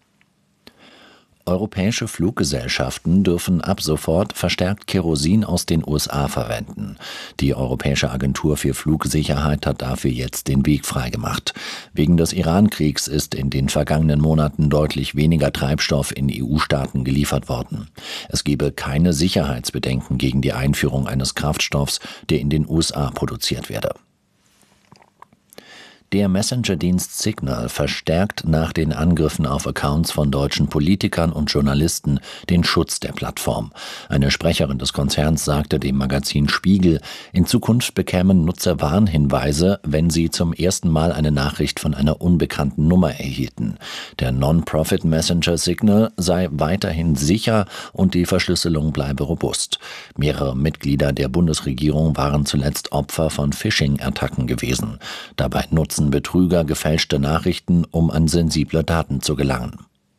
Europäische Fluggesellschaften dürfen ab sofort verstärkt Kerosin aus den USA verwenden. Die Europäische Agentur für Flugsicherheit hat dafür jetzt den Weg freigemacht. Wegen des Iran-Kriegs ist in den vergangenen Monaten deutlich weniger Treibstoff in EU-Staaten geliefert worden. Es gebe keine Sicherheitsbedenken gegen die Einführung eines Kraftstoffs, der in den USA produziert werde. Der Messenger-Dienst Signal verstärkt nach den Angriffen auf Accounts von deutschen Politikern und Journalisten den Schutz der Plattform. Eine Sprecherin des Konzerns sagte dem Magazin Spiegel, in Zukunft bekämen Nutzer Warnhinweise, wenn sie zum ersten Mal eine Nachricht von einer unbekannten Nummer erhielten. Der Non-Profit-Messenger Signal sei weiterhin sicher und die Verschlüsselung bleibe robust. Mehrere Mitglieder der Bundesregierung waren zuletzt Opfer von Phishing-Attacken gewesen. Dabei nutzen Betrüger gefälschte Nachrichten, um an sensible Daten zu gelangen.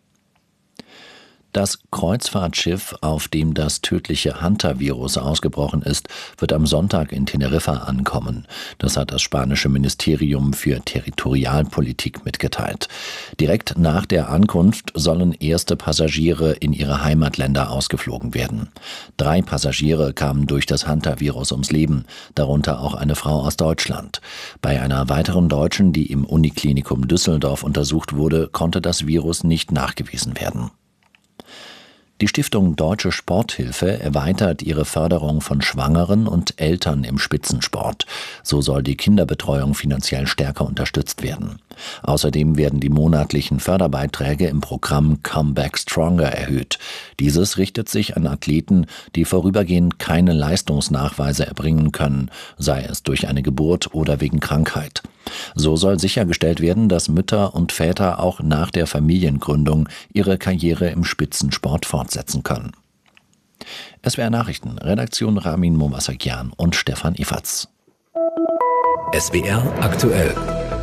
Das Kreuzfahrtschiff, auf dem das tödliche Hunter-Virus ausgebrochen ist, wird am Sonntag in Teneriffa ankommen. Das hat das spanische Ministerium für Territorialpolitik mitgeteilt. Direkt nach der Ankunft sollen erste Passagiere in ihre Heimatländer ausgeflogen werden. 3 Passagiere kamen durch das Hunter-Virus ums Leben, darunter auch eine Frau aus Deutschland. Bei einer weiteren Deutschen, die im Uniklinikum Düsseldorf untersucht wurde, konnte das Virus nicht nachgewiesen werden. Die Stiftung Deutsche Sporthilfe erweitert ihre Förderung von Schwangeren und Eltern im Spitzensport. So soll die Kinderbetreuung finanziell stärker unterstützt werden. Außerdem werden die monatlichen Förderbeiträge im Programm Come Back Stronger erhöht. Dieses richtet sich an Athleten, die vorübergehend keine Leistungsnachweise erbringen können, sei es durch eine Geburt oder wegen Krankheit. So soll sichergestellt werden, dass Mütter und Väter auch nach der Familiengründung ihre Karriere im Spitzensport fortsetzen können. SWR Nachrichten, Redaktion Ramin Momasakian und Stefan Ifatz. SWR aktuell.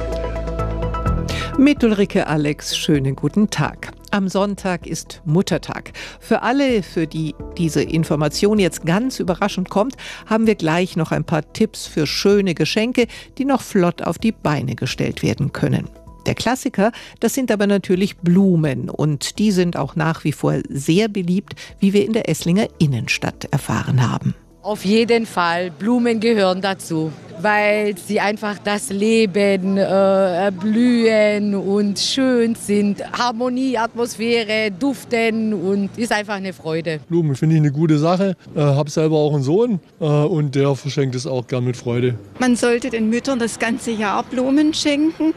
Mit Ulrike Alex, schönen guten Tag. Am Sonntag ist Muttertag. Für alle, für die diese Information jetzt ganz überraschend kommt, haben wir gleich noch ein paar Tipps für schöne Geschenke, die noch flott auf die Beine gestellt werden können. Der Klassiker, das sind aber natürlich Blumen und die sind auch nach wie vor sehr beliebt, wie wir in der Esslinger Innenstadt erfahren haben. Auf jeden Fall, Blumen gehören dazu, weil sie einfach das Leben blühen und schön sind. Harmonie, Atmosphäre, duften und ist einfach eine Freude. Blumen finde ich eine gute Sache. Habe selber auch einen Sohn und der verschenkt es auch gern mit Freude. Man sollte den Müttern das ganze Jahr Blumen schenken.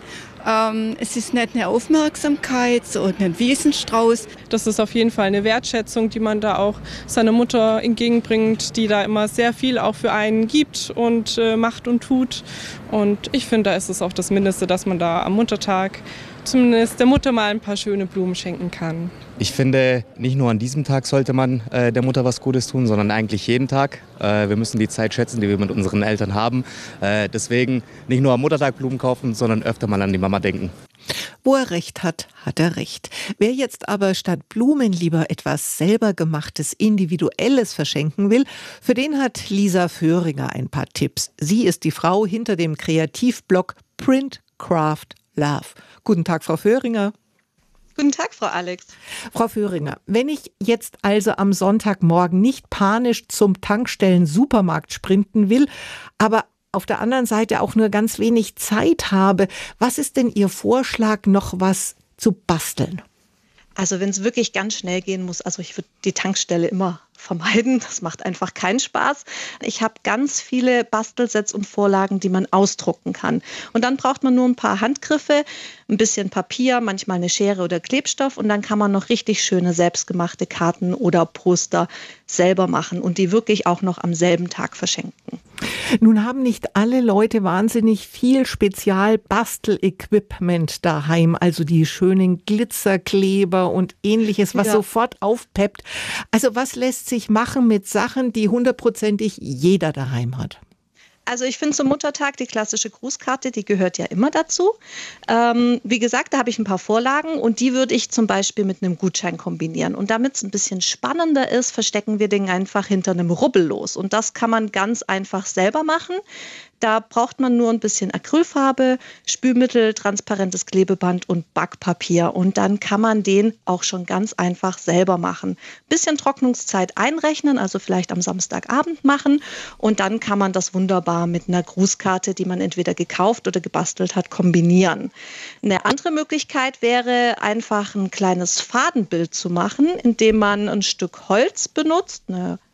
Es ist nicht eine Aufmerksamkeit, so ein Wiesenstrauß. Das ist auf jeden Fall eine Wertschätzung, die man da auch seiner Mutter entgegenbringt, die da immer sehr viel auch für einen gibt und macht und tut. Und ich finde, da ist es auch das Mindeste, dass man da am Muttertag zumindest der Mutter mal ein paar schöne Blumen schenken kann. Ich finde, nicht nur an diesem Tag sollte man der Mutter was Gutes tun, sondern eigentlich jeden Tag. Wir müssen die Zeit schätzen, die wir mit unseren Eltern haben. Deswegen nicht nur am Muttertag Blumen kaufen, sondern öfter mal an die Mama denken. Wo er recht hat, hat er recht. Wer jetzt aber statt Blumen lieber etwas selber gemachtes, individuelles verschenken will, für den hat Lisa Föhringer ein paar Tipps. Sie ist die Frau hinter dem Kreativblog Print, Craft, Love. Guten Tag, Frau Föhringer. Guten Tag, Frau Alex. Frau Föhringer, wenn ich jetzt also am Sonntagmorgen nicht panisch zum Tankstellen-Supermarkt sprinten will, aber auf der anderen Seite auch nur ganz wenig Zeit habe, was ist denn Ihr Vorschlag, noch was zu basteln? Also wenn es wirklich ganz schnell gehen muss, also ich würde die Tankstelle immer vermeiden. Das macht einfach keinen Spaß. Ich habe ganz viele Bastelsets und Vorlagen, die man ausdrucken kann. Und dann braucht man nur ein paar Handgriffe, ein bisschen Papier, manchmal eine Schere oder Klebstoff und dann kann man noch richtig schöne selbstgemachte Karten oder Poster selber machen und die wirklich auch noch am selben Tag verschenken. Nun haben nicht alle Leute wahnsinnig viel Spezial-Bastel-Equipment daheim, also die schönen Glitzerkleber und ähnliches, was sofort aufpeppt. Also was lässt sich machen mit Sachen, die 100%ig jeder daheim hat? Also ich finde zum Muttertag die klassische Grußkarte, die gehört ja immer dazu. Wie gesagt, da habe ich ein paar Vorlagen und die würde ich zum Beispiel mit einem Gutschein kombinieren. Und damit es ein bisschen spannender ist, verstecken wir den einfach hinter einem Rubbellos. Und das kann man ganz einfach selber machen. Da braucht man nur ein bisschen Acrylfarbe, Spülmittel, transparentes Klebeband und Backpapier. Und dann kann man den auch schon ganz einfach selber machen. Bisschen Trocknungszeit einrechnen, also vielleicht am Samstagabend machen. Und dann kann man das wunderbar mit einer Grußkarte, die man entweder gekauft oder gebastelt hat, kombinieren. Eine andere Möglichkeit wäre, einfach ein kleines Fadenbild zu machen, indem man ein Stück Holz benutzt, eine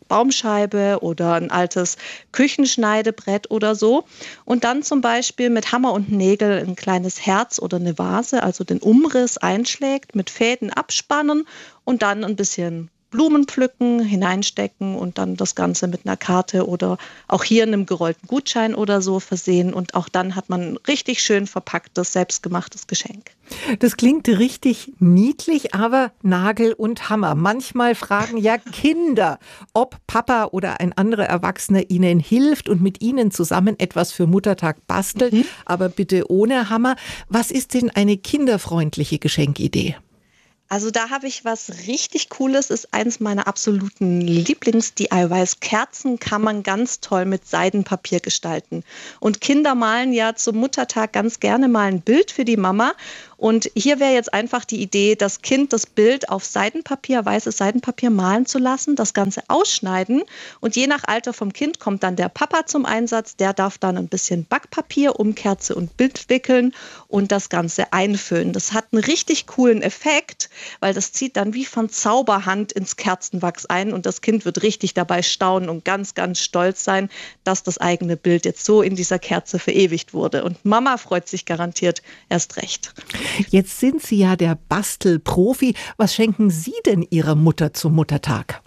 Baumscheibe oder ein altes Küchenschneidebrett oder so. Und dann zum Beispiel mit Hammer und Nägel ein kleines Herz oder eine Vase, also den Umriss einschlägt, mit Fäden abspannen und dann ein bisschen Blumen pflücken, hineinstecken und dann das Ganze mit einer Karte oder auch hier einem gerollten Gutschein oder so versehen. Und auch dann hat man ein richtig schön verpacktes, selbstgemachtes Geschenk. Das klingt richtig niedlich, aber Nagel und Hammer. Manchmal fragen ja Kinder, ob Papa oder ein anderer Erwachsener ihnen hilft und mit ihnen zusammen etwas für Muttertag bastelt, aber bitte ohne Hammer. Was ist denn eine kinderfreundliche Geschenkidee? Also da habe ich was richtig Cooles, ist eins meiner absoluten Lieblings-DIYs. Kerzen kann man ganz toll mit Seidenpapier gestalten. Und Kinder malen ja zum Muttertag ganz gerne mal ein Bild für die Mama. Und hier wäre jetzt einfach die Idee, das Kind das Bild auf Seidenpapier, weißes Seidenpapier malen zu lassen, das Ganze ausschneiden und je nach Alter vom Kind kommt dann der Papa zum Einsatz. Der darf dann ein bisschen Backpapier um Kerze und Bild wickeln und das Ganze einfüllen. Das hat einen richtig coolen Effekt, weil das zieht dann wie von Zauberhand ins Kerzenwachs ein und das Kind wird richtig dabei staunen und ganz, ganz stolz sein, dass das eigene Bild jetzt so in dieser Kerze verewigt wurde. Und Mama freut sich garantiert erst recht. Jetzt sind Sie ja der Bastelprofi. Was schenken Sie denn Ihrer Mutter zum Muttertag?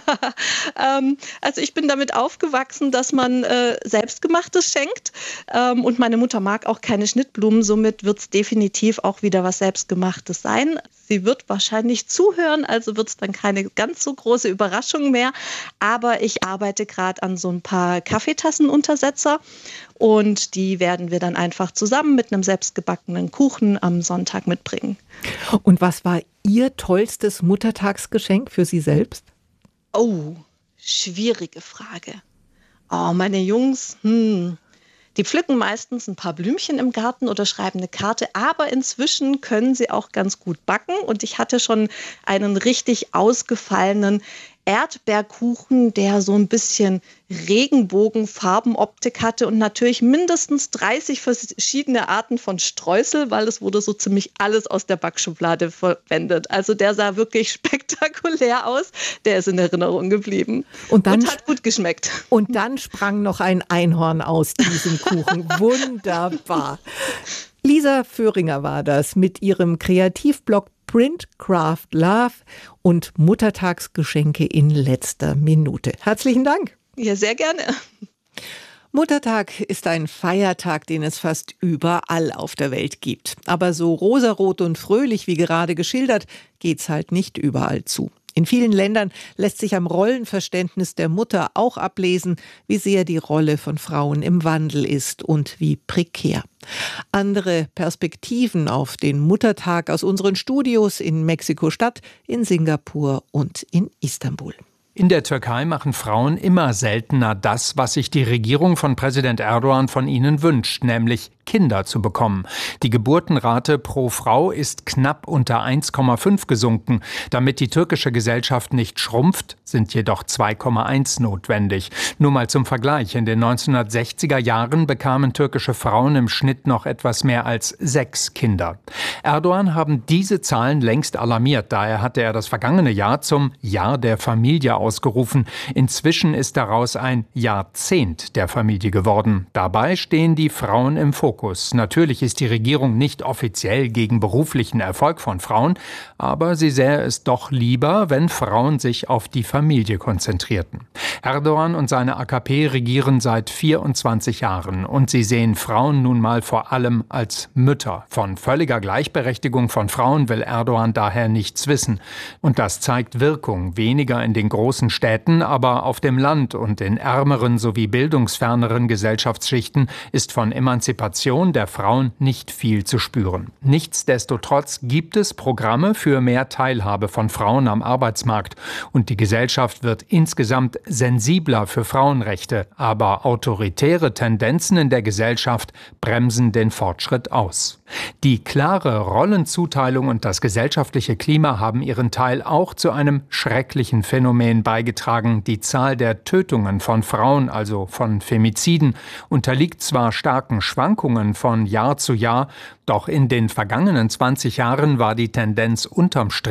Also ich bin damit aufgewachsen, dass man Selbstgemachtes schenkt und meine Mutter mag auch keine Schnittblumen, somit wird es definitiv auch wieder was Selbstgemachtes sein. Sie wird wahrscheinlich zuhören, also wird es dann keine ganz so große Überraschung mehr, aber ich arbeite gerade an so ein paar Kaffeetassenuntersetzer und die werden wir dann einfach zusammen mit einem selbstgebackenen Kuchen am Sonntag mitbringen. Und was war Ihr tollstes Muttertagsgeschenk für Sie selbst? Oh, schwierige Frage. Oh, meine Jungs, die pflücken meistens ein paar Blümchen im Garten oder schreiben eine Karte, aber inzwischen können sie auch ganz gut backen und ich hatte schon einen richtig ausgefallenen Erdbeerkuchen, der so ein bisschen Regenbogenfarbenoptik hatte und natürlich mindestens 30 verschiedene Arten von Streusel, weil es wurde so ziemlich alles aus der Backschublade verwendet. Also der sah wirklich spektakulär aus. Der ist in Erinnerung geblieben und hat gut geschmeckt. Und dann sprang noch ein Einhorn aus diesem Kuchen. Wunderbar. Lisa Föhringer war das mit ihrem Kreativblog Print, Craft, Love und Muttertagsgeschenke in letzter Minute. Herzlichen Dank. Ja, sehr gerne. Muttertag ist ein Feiertag, den es fast überall auf der Welt gibt. Aber so rosarot und fröhlich wie gerade geschildert, geht's halt nicht überall zu. In vielen Ländern lässt sich am Rollenverständnis der Mutter auch ablesen, wie sehr die Rolle von Frauen im Wandel ist und wie prekär. Andere Perspektiven auf den Muttertag aus unseren Studios in Mexiko-Stadt, in Singapur und in Istanbul. In der Türkei machen Frauen immer seltener das, was sich die Regierung von Präsident Erdogan von ihnen wünscht, nämlich Kinder zu bekommen. Die Geburtenrate pro Frau ist knapp unter 1,5 gesunken. Damit die türkische Gesellschaft nicht schrumpft, sind jedoch 2,1 notwendig. Nur mal zum Vergleich. In den 1960er Jahren bekamen türkische Frauen im Schnitt noch etwas mehr als 6 Kinder. Erdogan haben diese Zahlen längst alarmiert. Daher hatte er das vergangene Jahr zum Jahr der Familie ausgerufen. Inzwischen ist daraus ein Jahrzehnt der Familie geworden. Dabei stehen die Frauen im Fokus. Natürlich ist die Regierung nicht offiziell gegen beruflichen Erfolg von Frauen, aber sie sähe es doch lieber, wenn Frauen sich auf die Familie konzentrierten. Erdogan und seine AKP regieren seit 24 Jahren und sie sehen Frauen nun mal vor allem als Mütter. Von völliger Gleichberechtigung von Frauen will Erdogan daher nichts wissen. Und das zeigt Wirkung, weniger in den großen Städten, aber auf dem Land und in ärmeren sowie bildungsferneren Gesellschaftsschichten ist von Emanzipation der Frauen nicht viel zu spüren. Nichtsdestotrotz gibt es Programme für mehr Teilhabe von Frauen am Arbeitsmarkt und die Gesellschaft wird insgesamt sensibler für Frauenrechte, aber autoritäre Tendenzen in der Gesellschaft bremsen den Fortschritt aus. Die klare Rollenzuteilung und das gesellschaftliche Klima haben ihren Teil auch zu einem schrecklichen Phänomen beigetragen. Die Zahl der Tötungen von Frauen, also von Femiziden, unterliegt zwar starken Schwankungen von Jahr zu Jahr, doch in den vergangenen 20 Jahren war die Tendenz unterm Strich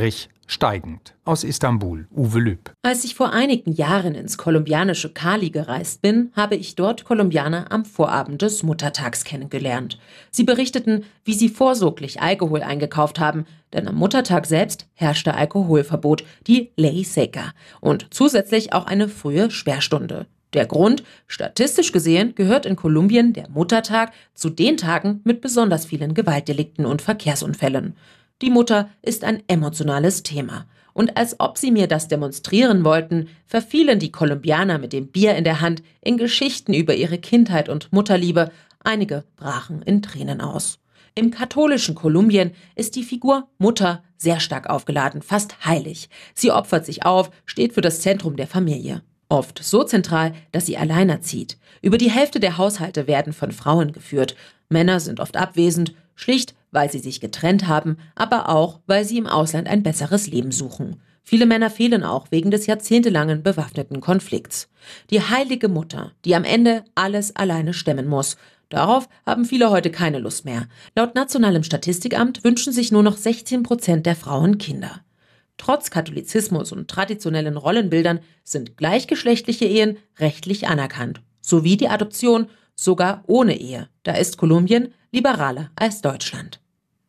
steigend. Aus Istanbul, Uwe Lüb. Als ich vor einigen Jahren ins kolumbianische Cali gereist bin, habe ich dort Kolumbianer am Vorabend des Muttertags kennengelernt. Sie berichteten, wie sie vorsorglich Alkohol eingekauft haben, denn am Muttertag selbst herrschte Alkoholverbot, die Ley Seca, und zusätzlich auch eine frühe Sperrstunde. Der Grund: statistisch gesehen gehört in Kolumbien der Muttertag zu den Tagen mit besonders vielen Gewaltdelikten und Verkehrsunfällen. Die Mutter ist ein emotionales Thema. Und als ob sie mir das demonstrieren wollten, verfielen die Kolumbianer mit dem Bier in der Hand in Geschichten über ihre Kindheit und Mutterliebe. Einige brachen in Tränen aus. Im katholischen Kolumbien ist die Figur Mutter sehr stark aufgeladen, fast heilig. Sie opfert sich auf, steht für das Zentrum der Familie. Oft so zentral, dass sie alleinerzieht. Über die Hälfte der Haushalte werden von Frauen geführt. Männer sind oft abwesend, schlicht, weil sie sich getrennt haben, aber auch, weil sie im Ausland ein besseres Leben suchen. Viele Männer fehlen auch wegen des jahrzehntelangen bewaffneten Konflikts. Die heilige Mutter, die am Ende alles alleine stemmen muss. Darauf haben viele heute keine Lust mehr. Laut Nationalem Statistikamt wünschen sich nur noch 16% der Frauen Kinder. Trotz Katholizismus und traditionellen Rollenbildern sind gleichgeschlechtliche Ehen rechtlich anerkannt. Sowie die Adoption, sogar ohne Ehe. Da ist Kolumbien liberaler als Deutschland.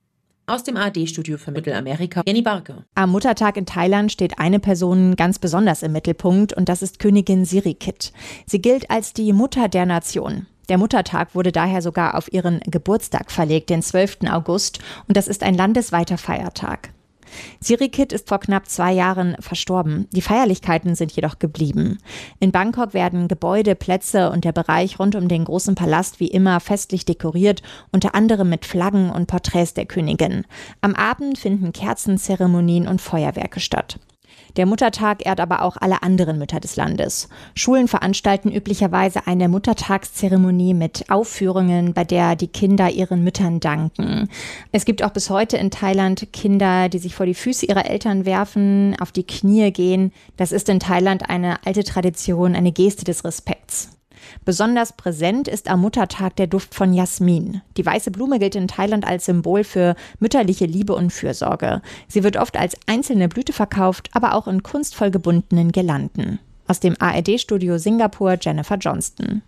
Aus dem ARD-Studio für Mittelamerika, Jenny Barke. Am Muttertag in Thailand steht eine Person ganz besonders im Mittelpunkt und das ist Königin Sirikit. Sie gilt als die Mutter der Nation. Der Muttertag wurde daher sogar auf ihren Geburtstag verlegt, den 12. August, und das ist ein landesweiter Feiertag. Sirikit ist vor knapp 2 Jahren verstorben. Die Feierlichkeiten sind jedoch geblieben. In Bangkok werden Gebäude, Plätze und der Bereich rund um den großen Palast wie immer festlich dekoriert, unter anderem mit Flaggen und Porträts der Königin. Am Abend finden Kerzenzeremonien und Feuerwerke statt. Der Muttertag ehrt aber auch alle anderen Mütter des Landes. Schulen veranstalten üblicherweise eine Muttertagszeremonie mit Aufführungen, bei der die Kinder ihren Müttern danken. Es gibt auch bis heute in Thailand Kinder, die sich vor die Füße ihrer Eltern werfen, auf die Knie gehen. Das ist in Thailand eine alte Tradition, eine Geste des Respekts. Besonders präsent ist am Muttertag der Duft von Jasmin. Die weiße Blume gilt in Thailand als Symbol für mütterliche Liebe und Fürsorge. Sie wird oft als einzelne Blüte verkauft, aber auch in kunstvoll gebundenen Girlanden. Aus dem ARD-Studio Singapur, Jennifer Johnston.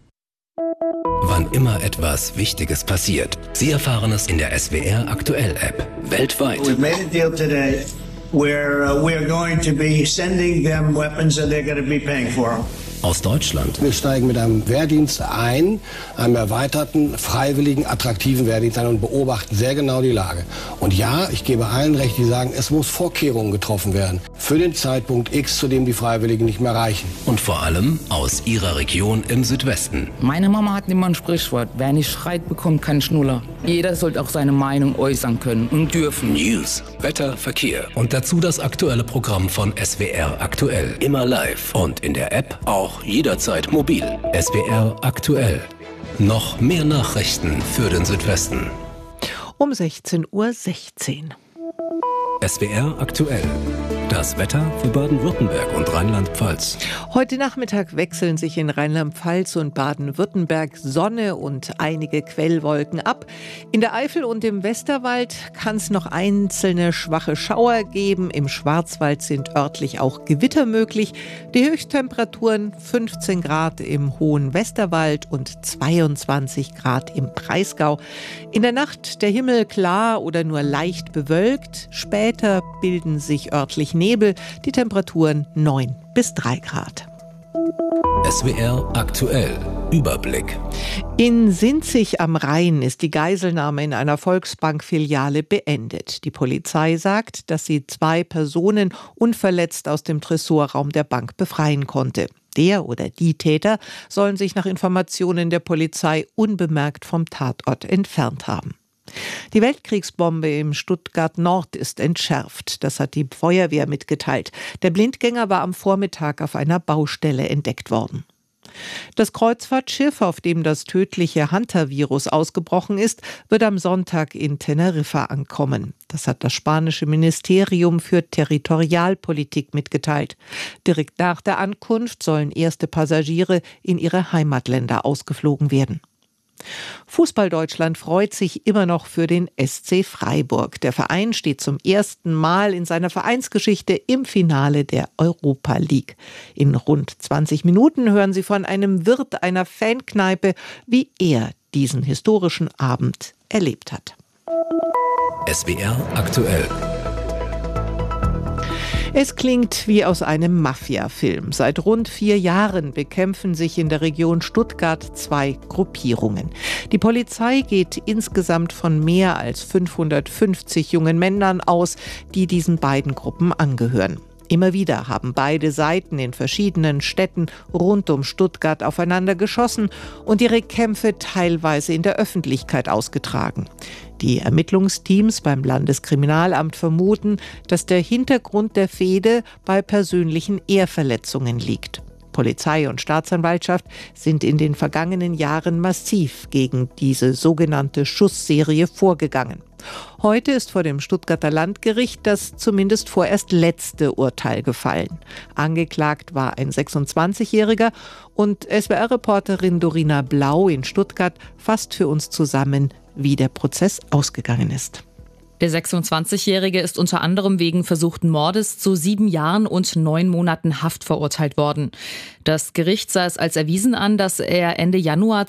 Wann immer etwas Wichtiges passiert, Sie erfahren es in der SWR Aktuell App. Weltweit. We've made a deal today where we are going to be sending them weapons and they're going to be paying for them. Aus Deutschland. Wir steigen mit einem Wehrdienst ein, einem erweiterten, freiwilligen, attraktiven Wehrdienst ein und beobachten sehr genau die Lage. Und ja, ich gebe allen recht, die sagen, es muss Vorkehrungen getroffen werden für den Zeitpunkt X, zu dem die Freiwilligen nicht mehr reichen. Und vor allem aus Ihrer Region im Südwesten. Meine Mama hat immer ein Sprichwort, wer nicht schreit, bekommt keinen Schnuller. Jeder sollte auch seine Meinung äußern können und dürfen. News, Wetter, Verkehr und dazu das aktuelle Programm von SWR Aktuell. Immer live und in der App auch jederzeit mobil. SWR Aktuell. Noch mehr Nachrichten für den Südwesten. Um 16:16 Uhr. SWR Aktuell. Das Wetter für Baden-Württemberg und Rheinland-Pfalz. Heute Nachmittag wechseln sich in Rheinland-Pfalz und Baden-Württemberg Sonne und einige Quellwolken ab. In der Eifel und im Westerwald kann es noch einzelne schwache Schauer geben. Im Schwarzwald sind örtlich auch Gewitter möglich. Die Höchsttemperaturen 15 Grad im hohen Westerwald und 22 Grad im Breisgau. In der Nacht der Himmel klar oder nur leicht bewölkt. Später bilden sich örtlich Nebel, die Temperaturen 9 bis 3 Grad. SWR Aktuell. Überblick. In Sinzig am Rhein ist die Geiselnahme in einer Volksbank-Filiale beendet. Die Polizei sagt, dass sie 2 Personen unverletzt aus dem Tresorraum der Bank befreien konnte. Der oder die Täter sollen sich nach Informationen der Polizei unbemerkt vom Tatort entfernt haben. Die Weltkriegsbombe im Stuttgart Nord ist entschärft. Das hat die Feuerwehr mitgeteilt. Der Blindgänger war am Vormittag auf einer Baustelle entdeckt worden. Das Kreuzfahrtschiff, auf dem das tödliche Hantavirus ausgebrochen ist, wird am Sonntag in Teneriffa ankommen. Das hat das spanische Ministerium für Territorialpolitik mitgeteilt. Direkt nach der Ankunft sollen erste Passagiere in ihre Heimatländer ausgeflogen werden. Fußball-Deutschland freut sich immer noch für den SC Freiburg. Der Verein steht zum ersten Mal in seiner Vereinsgeschichte im Finale der Europa League. In rund 20 Minuten hören Sie von einem Wirt einer Fankneipe, wie er diesen historischen Abend erlebt hat. SWR aktuell. Es klingt wie aus einem Mafia-Film. Seit rund 4 Jahren bekämpfen sich in der Region Stuttgart 2 Gruppierungen. Die Polizei geht insgesamt von mehr als 550 jungen Männern aus, die diesen beiden Gruppen angehören. Immer wieder haben beide Seiten in verschiedenen Städten rund um Stuttgart aufeinander geschossen und ihre Kämpfe teilweise in der Öffentlichkeit ausgetragen. Die Ermittlungsteams beim Landeskriminalamt vermuten, dass der Hintergrund der Fehde bei persönlichen Ehrverletzungen liegt. Polizei und Staatsanwaltschaft sind in den vergangenen Jahren massiv gegen diese sogenannte Schussserie vorgegangen. Heute ist vor dem Stuttgarter Landgericht das zumindest vorerst letzte Urteil gefallen. Angeklagt war ein 26-Jähriger und SWR-Reporterin Dorina Blau in Stuttgart fasst für uns zusammen, wie der Prozess ausgegangen ist. Der 26-Jährige ist unter anderem wegen versuchten Mordes zu 7 Jahren und 9 Monaten Haft verurteilt worden. Das Gericht sah es als erwiesen an, dass er Ende Januar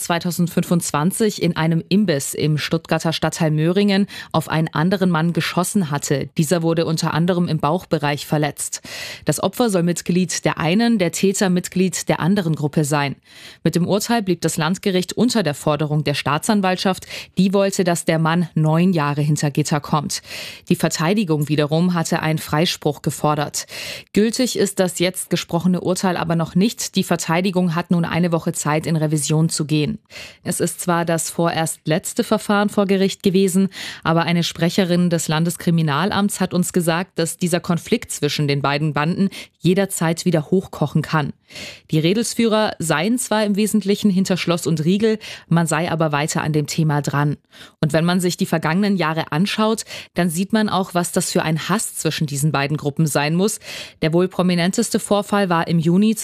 2025 in einem Imbiss im Stuttgarter Stadtteil Möhringen auf einen anderen Mann geschossen hatte. Dieser wurde unter anderem im Bauchbereich verletzt. Das Opfer soll Mitglied der einen, der Täter Mitglied der anderen Gruppe sein. Mit dem Urteil blieb das Landgericht unter der Forderung der Staatsanwaltschaft. Die wollte, dass der Mann 9 Jahre hinter Gitter kommt. Die Verteidigung wiederum hatte einen Freispruch gefordert. Gültig ist das jetzt gesprochene Urteil aber noch nicht. Die Verteidigung hat nun eine Woche Zeit, in Revision zu gehen. Es ist zwar das vorerst letzte Verfahren vor Gericht gewesen, aber eine Sprecherin des Landeskriminalamts hat uns gesagt, dass dieser Konflikt zwischen den beiden Banden jederzeit wieder hochkochen kann. Die Rädelsführer seien zwar im Wesentlichen hinter Schloss und Riegel, man sei aber weiter an dem Thema dran. Und wenn man sich die vergangenen Jahre anschaut, dann sieht man auch, was das für ein Hass zwischen diesen beiden Gruppen sein muss. Der wohl prominenteste Vorfall war im Juni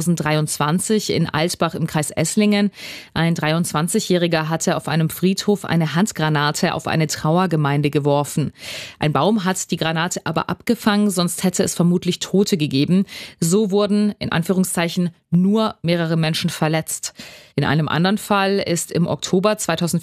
2023 in Altbach im Kreis Esslingen. Ein 23-Jähriger hatte auf einem Friedhof eine Handgranate auf eine Trauergemeinde geworfen. Ein Baum hat die Granate aber abgefangen, sonst hätte es vermutlich Tote gegeben. So wurden, in Anführungszeichen, nur mehrere Menschen verletzt. In einem anderen Fall ist im Oktober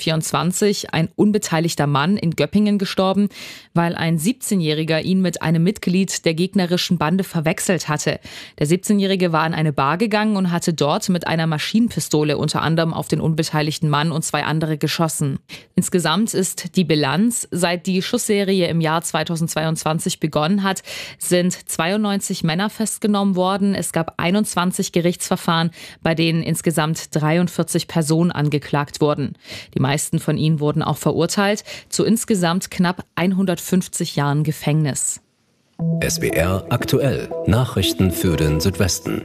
2024 ein unbeteiligter Mann in Göppingen gestorben, weil ein 17-Jähriger ihn mit einem Mitglied der gegnerischen Bande verwechselt hatte. Der 17-Jährige war in eine Bar gegangen und hatte dort mit einer Maschinenpistole unter anderem auf den unbeteiligten Mann und 2 andere geschossen. Insgesamt ist die Bilanz, seit die Schussserie im Jahr 2022 begonnen hat, sind 92 Männer festgenommen worden. Es gab 21 Gerichtsverfahren, bei denen insgesamt 43 Personen angeklagt wurden. Die meisten von ihnen wurden auch verurteilt zu insgesamt knapp 150 Jahren Gefängnis. SWR aktuell. Nachrichten für den Südwesten.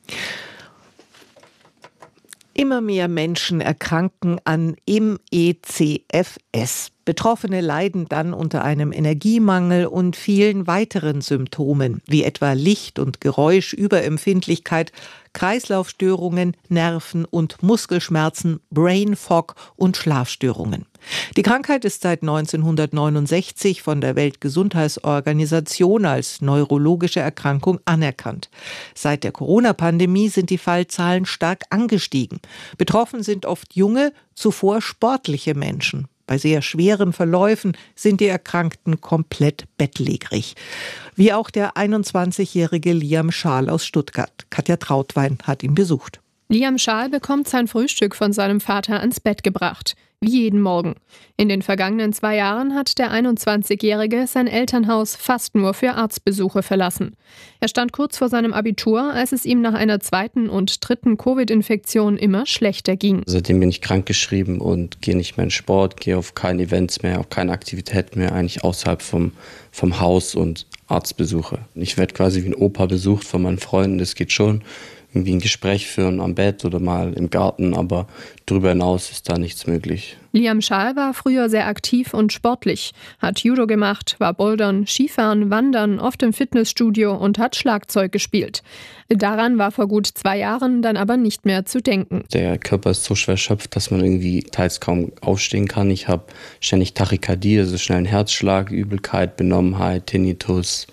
Immer mehr Menschen erkranken an MECFS. Betroffene leiden dann unter einem Energiemangel und vielen weiteren Symptomen, wie etwa Licht- und Geräuschüberempfindlichkeit, Kreislaufstörungen, Nerven- und Muskelschmerzen, Brain Fog und Schlafstörungen. Die Krankheit ist seit 1969 von der Weltgesundheitsorganisation als neurologische Erkrankung anerkannt. Seit der Corona-Pandemie sind die Fallzahlen stark angestiegen. Betroffen sind oft junge, zuvor sportliche Menschen. Bei sehr schweren Verläufen sind die Erkrankten komplett bettlägerig. Wie auch der 21-jährige Liam Schaal aus Stuttgart. Katja Trautwein hat ihn besucht. Liam Schaal bekommt sein Frühstück von seinem Vater ans Bett gebracht. Wie jeden Morgen. In den vergangenen 2 Jahren hat der 21-Jährige sein Elternhaus fast nur für Arztbesuche verlassen. Er stand kurz vor seinem Abitur, als es ihm nach einer 2. und 3. Covid-Infektion immer schlechter ging. Seitdem bin ich krankgeschrieben und gehe nicht mehr in Sport, gehe auf keine Events mehr, auf keine Aktivität mehr, eigentlich außerhalb vom Haus und Arztbesuche. Ich werde quasi wie ein Opa besucht von meinen Freunden, das geht schon. irgendwie ein Gespräch führen am Bett oder mal im Garten, aber darüber hinaus ist da nichts möglich. Liam Schaal war früher sehr aktiv und sportlich, hat Judo gemacht, war Bouldern, Skifahren, Wandern, oft im Fitnessstudio und hat Schlagzeug gespielt. Daran war vor gut 2 Jahren dann aber nicht mehr zu denken. Der Körper ist so schwer erschöpft, dass man irgendwie teils kaum aufstehen kann. Ich habe ständig Tachykardie, also schnellen Herzschlag, Übelkeit, Benommenheit, Tinnitus,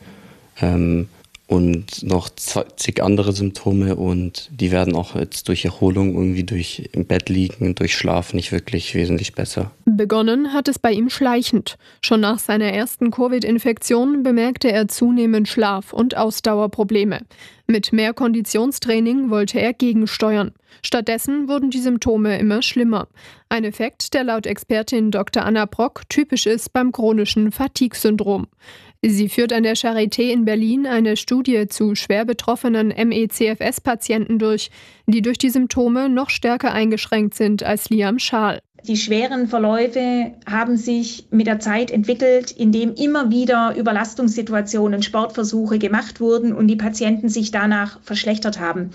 und noch zig andere Symptome und die werden auch jetzt durch Erholung, irgendwie durch im Bett liegen, durch Schlaf nicht wirklich wesentlich besser. Begonnen hat es bei ihm schleichend. Schon nach seiner ersten Covid-Infektion bemerkte er zunehmend Schlaf- und Ausdauerprobleme. Mit mehr Konditionstraining wollte er gegensteuern. Stattdessen wurden die Symptome immer schlimmer. Ein Effekt, der laut Expertin Dr. Anna Brock typisch ist beim chronischen Fatigue-Syndrom. Sie führt an der Charité in Berlin eine Studie zu schwer betroffenen ME/CFS-Patienten durch, die durch die Symptome noch stärker eingeschränkt sind als Liam Schaal. Die schweren Verläufe haben sich mit der Zeit entwickelt, indem immer wieder Überlastungssituationen, Sportversuche gemacht wurden und die Patienten sich danach verschlechtert haben.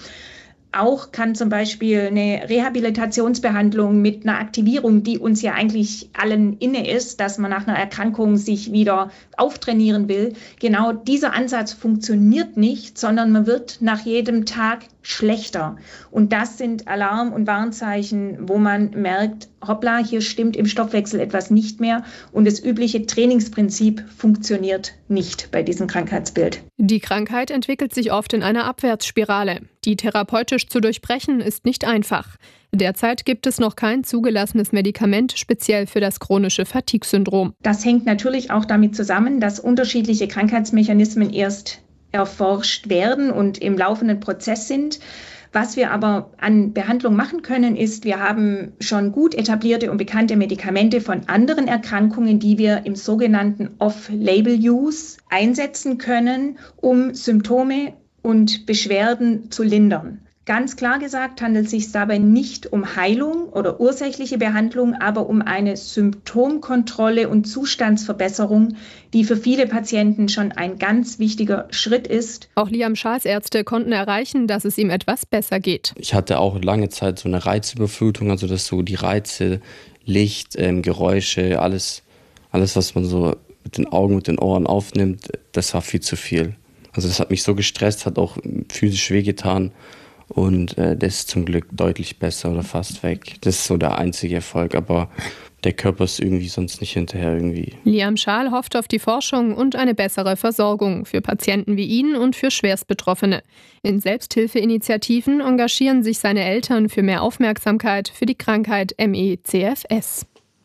Auch kann zum Beispiel eine Rehabilitationsbehandlung mit einer Aktivierung, die uns ja eigentlich allen inne ist, dass man nach einer Erkrankung sich wieder auftrainieren will, genau dieser Ansatz funktioniert nicht, sondern man wird nach jedem Tag schlechter. Und das sind Alarm- und Warnzeichen, wo man merkt, hoppla, hier stimmt im Stoffwechsel etwas nicht mehr und das übliche Trainingsprinzip funktioniert nicht bei diesem Krankheitsbild. Die Krankheit entwickelt sich oft in einer Abwärtsspirale. Die therapeutisch zu durchbrechen ist nicht einfach. Derzeit gibt es noch kein zugelassenes Medikament speziell für das chronische Fatigue-Syndrom. Das hängt natürlich auch damit zusammen, dass unterschiedliche Krankheitsmechanismen erst erforscht werden und im laufenden Prozess sind. Was wir aber an Behandlung machen können, ist, wir haben schon gut etablierte und bekannte Medikamente von anderen Erkrankungen, die wir im sogenannten Off-Label-Use einsetzen können, um Symptome und Beschwerden zu lindern. Ganz klar gesagt handelt es sich dabei nicht um Heilung oder ursächliche Behandlung, aber um eine Symptomkontrolle und Zustandsverbesserung, die für viele Patienten schon ein ganz wichtiger Schritt ist. Auch Liam Schaals Ärzte konnten erreichen, dass es ihm etwas besser geht. Ich hatte auch lange Zeit so eine Reizüberflutung, also dass so die Reize, Licht, Geräusche, alles, was man so mit den Augen, mit den Ohren aufnimmt, das war viel zu viel. Also das hat mich so gestresst, hat auch physisch wehgetan. Und das ist zum Glück deutlich besser oder fast weg. Das ist so der einzige Erfolg, aber der Körper ist irgendwie sonst nicht hinterher irgendwie. Liam Schaal hofft auf die Forschung und eine bessere Versorgung für Patienten wie ihn und für Schwerstbetroffene. In Selbsthilfeinitiativen engagieren sich seine Eltern für mehr Aufmerksamkeit für die Krankheit ME/CFS.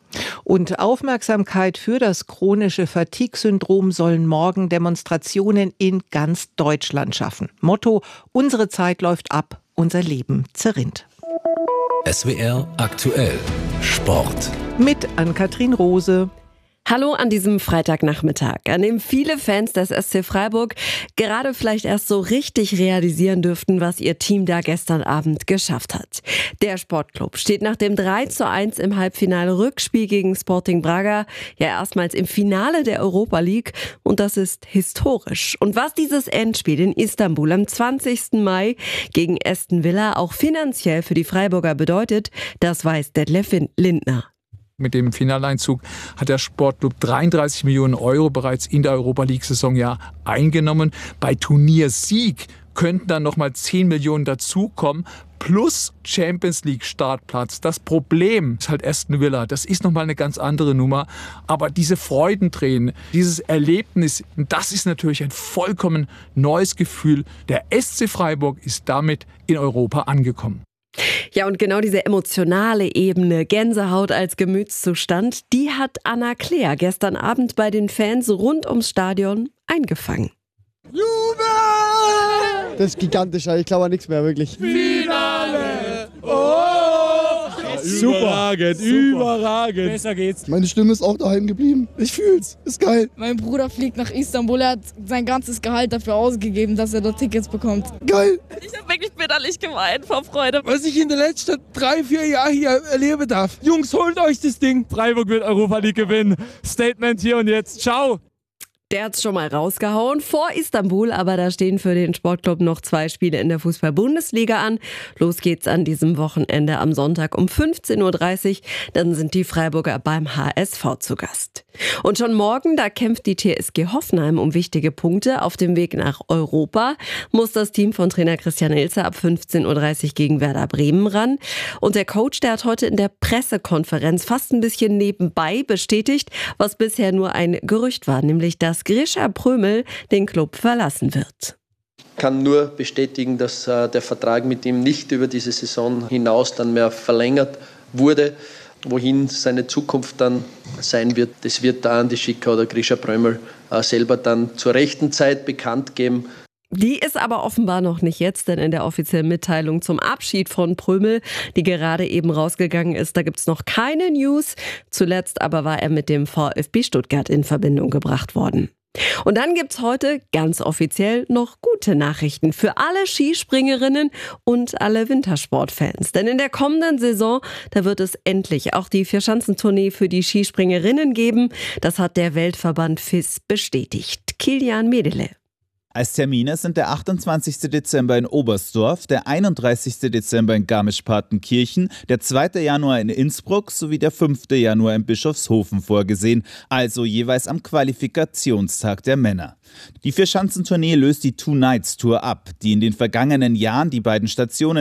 Und Aufmerksamkeit für das chronische Fatigue-Syndrom sollen morgen Demonstrationen in ganz Deutschland schaffen. Motto: Unsere Zeit läuft ab, unser Leben zerrinnt. SWR aktuell Sport. Mit Ann-Kathrin Rose. Hallo an diesem Freitagnachmittag, an dem viele Fans des SC Freiburg gerade vielleicht erst so richtig realisieren dürften, was ihr Team da gestern Abend geschafft hat. Der Sportclub steht nach dem 3:1 im Halbfinale-Rückspiel gegen Sporting Braga ja erstmals im Finale der Europa League und das ist historisch. Und was dieses Endspiel in Istanbul am 20. Mai gegen Aston Villa auch finanziell für die Freiburger bedeutet, das weiß Detlef Lindner. Mit dem Finaleinzug hat der Sportclub 33 Millionen Euro bereits in der Europa-League-Saison ja eingenommen. Bei Turniersieg könnten dann nochmal 10 Millionen dazukommen, plus Champions-League-Startplatz. Das Problem ist halt Aston Villa. Das ist nochmal eine ganz andere Nummer. Aber diese Freudentränen, dieses Erlebnis, das ist natürlich ein vollkommen neues Gefühl. Der SC Freiburg ist damit in Europa angekommen. Ja, und genau diese emotionale Ebene, Gänsehaut als Gemütszustand, die hat Anna Klea gestern Abend bei den Fans rund ums Stadion eingefangen. Jubel! Das ist gigantisch, ich glaube an nichts mehr, wirklich. Finale! Oh! Überragend, überragend. Besser geht's. Meine Stimme ist auch daheim geblieben. Ich fühl's, ist geil. Mein Bruder fliegt nach Istanbul, er hat sein ganzes Gehalt dafür ausgegeben, dass er dort Tickets bekommt. Geil. Ich habe wirklich bitterlich geweint vor Freude. Was ich in den letzten 3-4 Jahren hier erleben darf. Jungs, holt euch das Ding. Freiburg wird Europa League gewinnen. Statement hier und jetzt. Ciao. Der hat's schon mal rausgehauen vor Istanbul, aber da stehen für den Sportclub noch 2 Spiele in der Fußball-Bundesliga an. Los geht's an diesem Wochenende am Sonntag um 15:30 Uhr. Dann sind die Freiburger beim HSV zu Gast. Und schon morgen, da kämpft die TSG Hoffenheim um wichtige Punkte. Auf dem Weg nach Europa muss das Team von Trainer Christian Ilzer ab 15:30 Uhr gegen Werder Bremen ran. Und der Coach, der hat heute in der Pressekonferenz fast ein bisschen nebenbei bestätigt, was bisher nur ein Gerücht war, nämlich dass Grisha Prömel den Club verlassen wird. Ich kann nur bestätigen, dass der Vertrag mit ihm nicht über diese Saison hinaus dann mehr verlängert wurde. Wohin seine Zukunft dann sein wird, das wird der Andi Schicker oder Grisha Prömel selber dann zur rechten Zeit bekannt geben. Die ist aber offenbar noch nicht jetzt, denn in der offiziellen Mitteilung zum Abschied von Prömel, die gerade eben rausgegangen ist, da gibt's noch keine News. Zuletzt aber war er mit dem VfB Stuttgart in Verbindung gebracht worden. Und dann gibt's heute ganz offiziell noch gute Nachrichten für alle Skispringerinnen und alle Wintersportfans. Denn in der kommenden Saison, da wird es endlich auch die Vierschanzentournee für die Skispringerinnen geben. Das hat der Weltverband FIS bestätigt. Kilian Medele. Als Termine sind der 28. Dezember in Oberstdorf, der 31. Dezember in Garmisch-Partenkirchen, der 2. Januar in Innsbruck sowie der 5. Januar in Bischofshofen vorgesehen, also jeweils am Qualifikationstag der Männer. Die Vierschanzentournee löst die Two Nights Tour ab, die in den vergangenen Jahren die beiden Stationen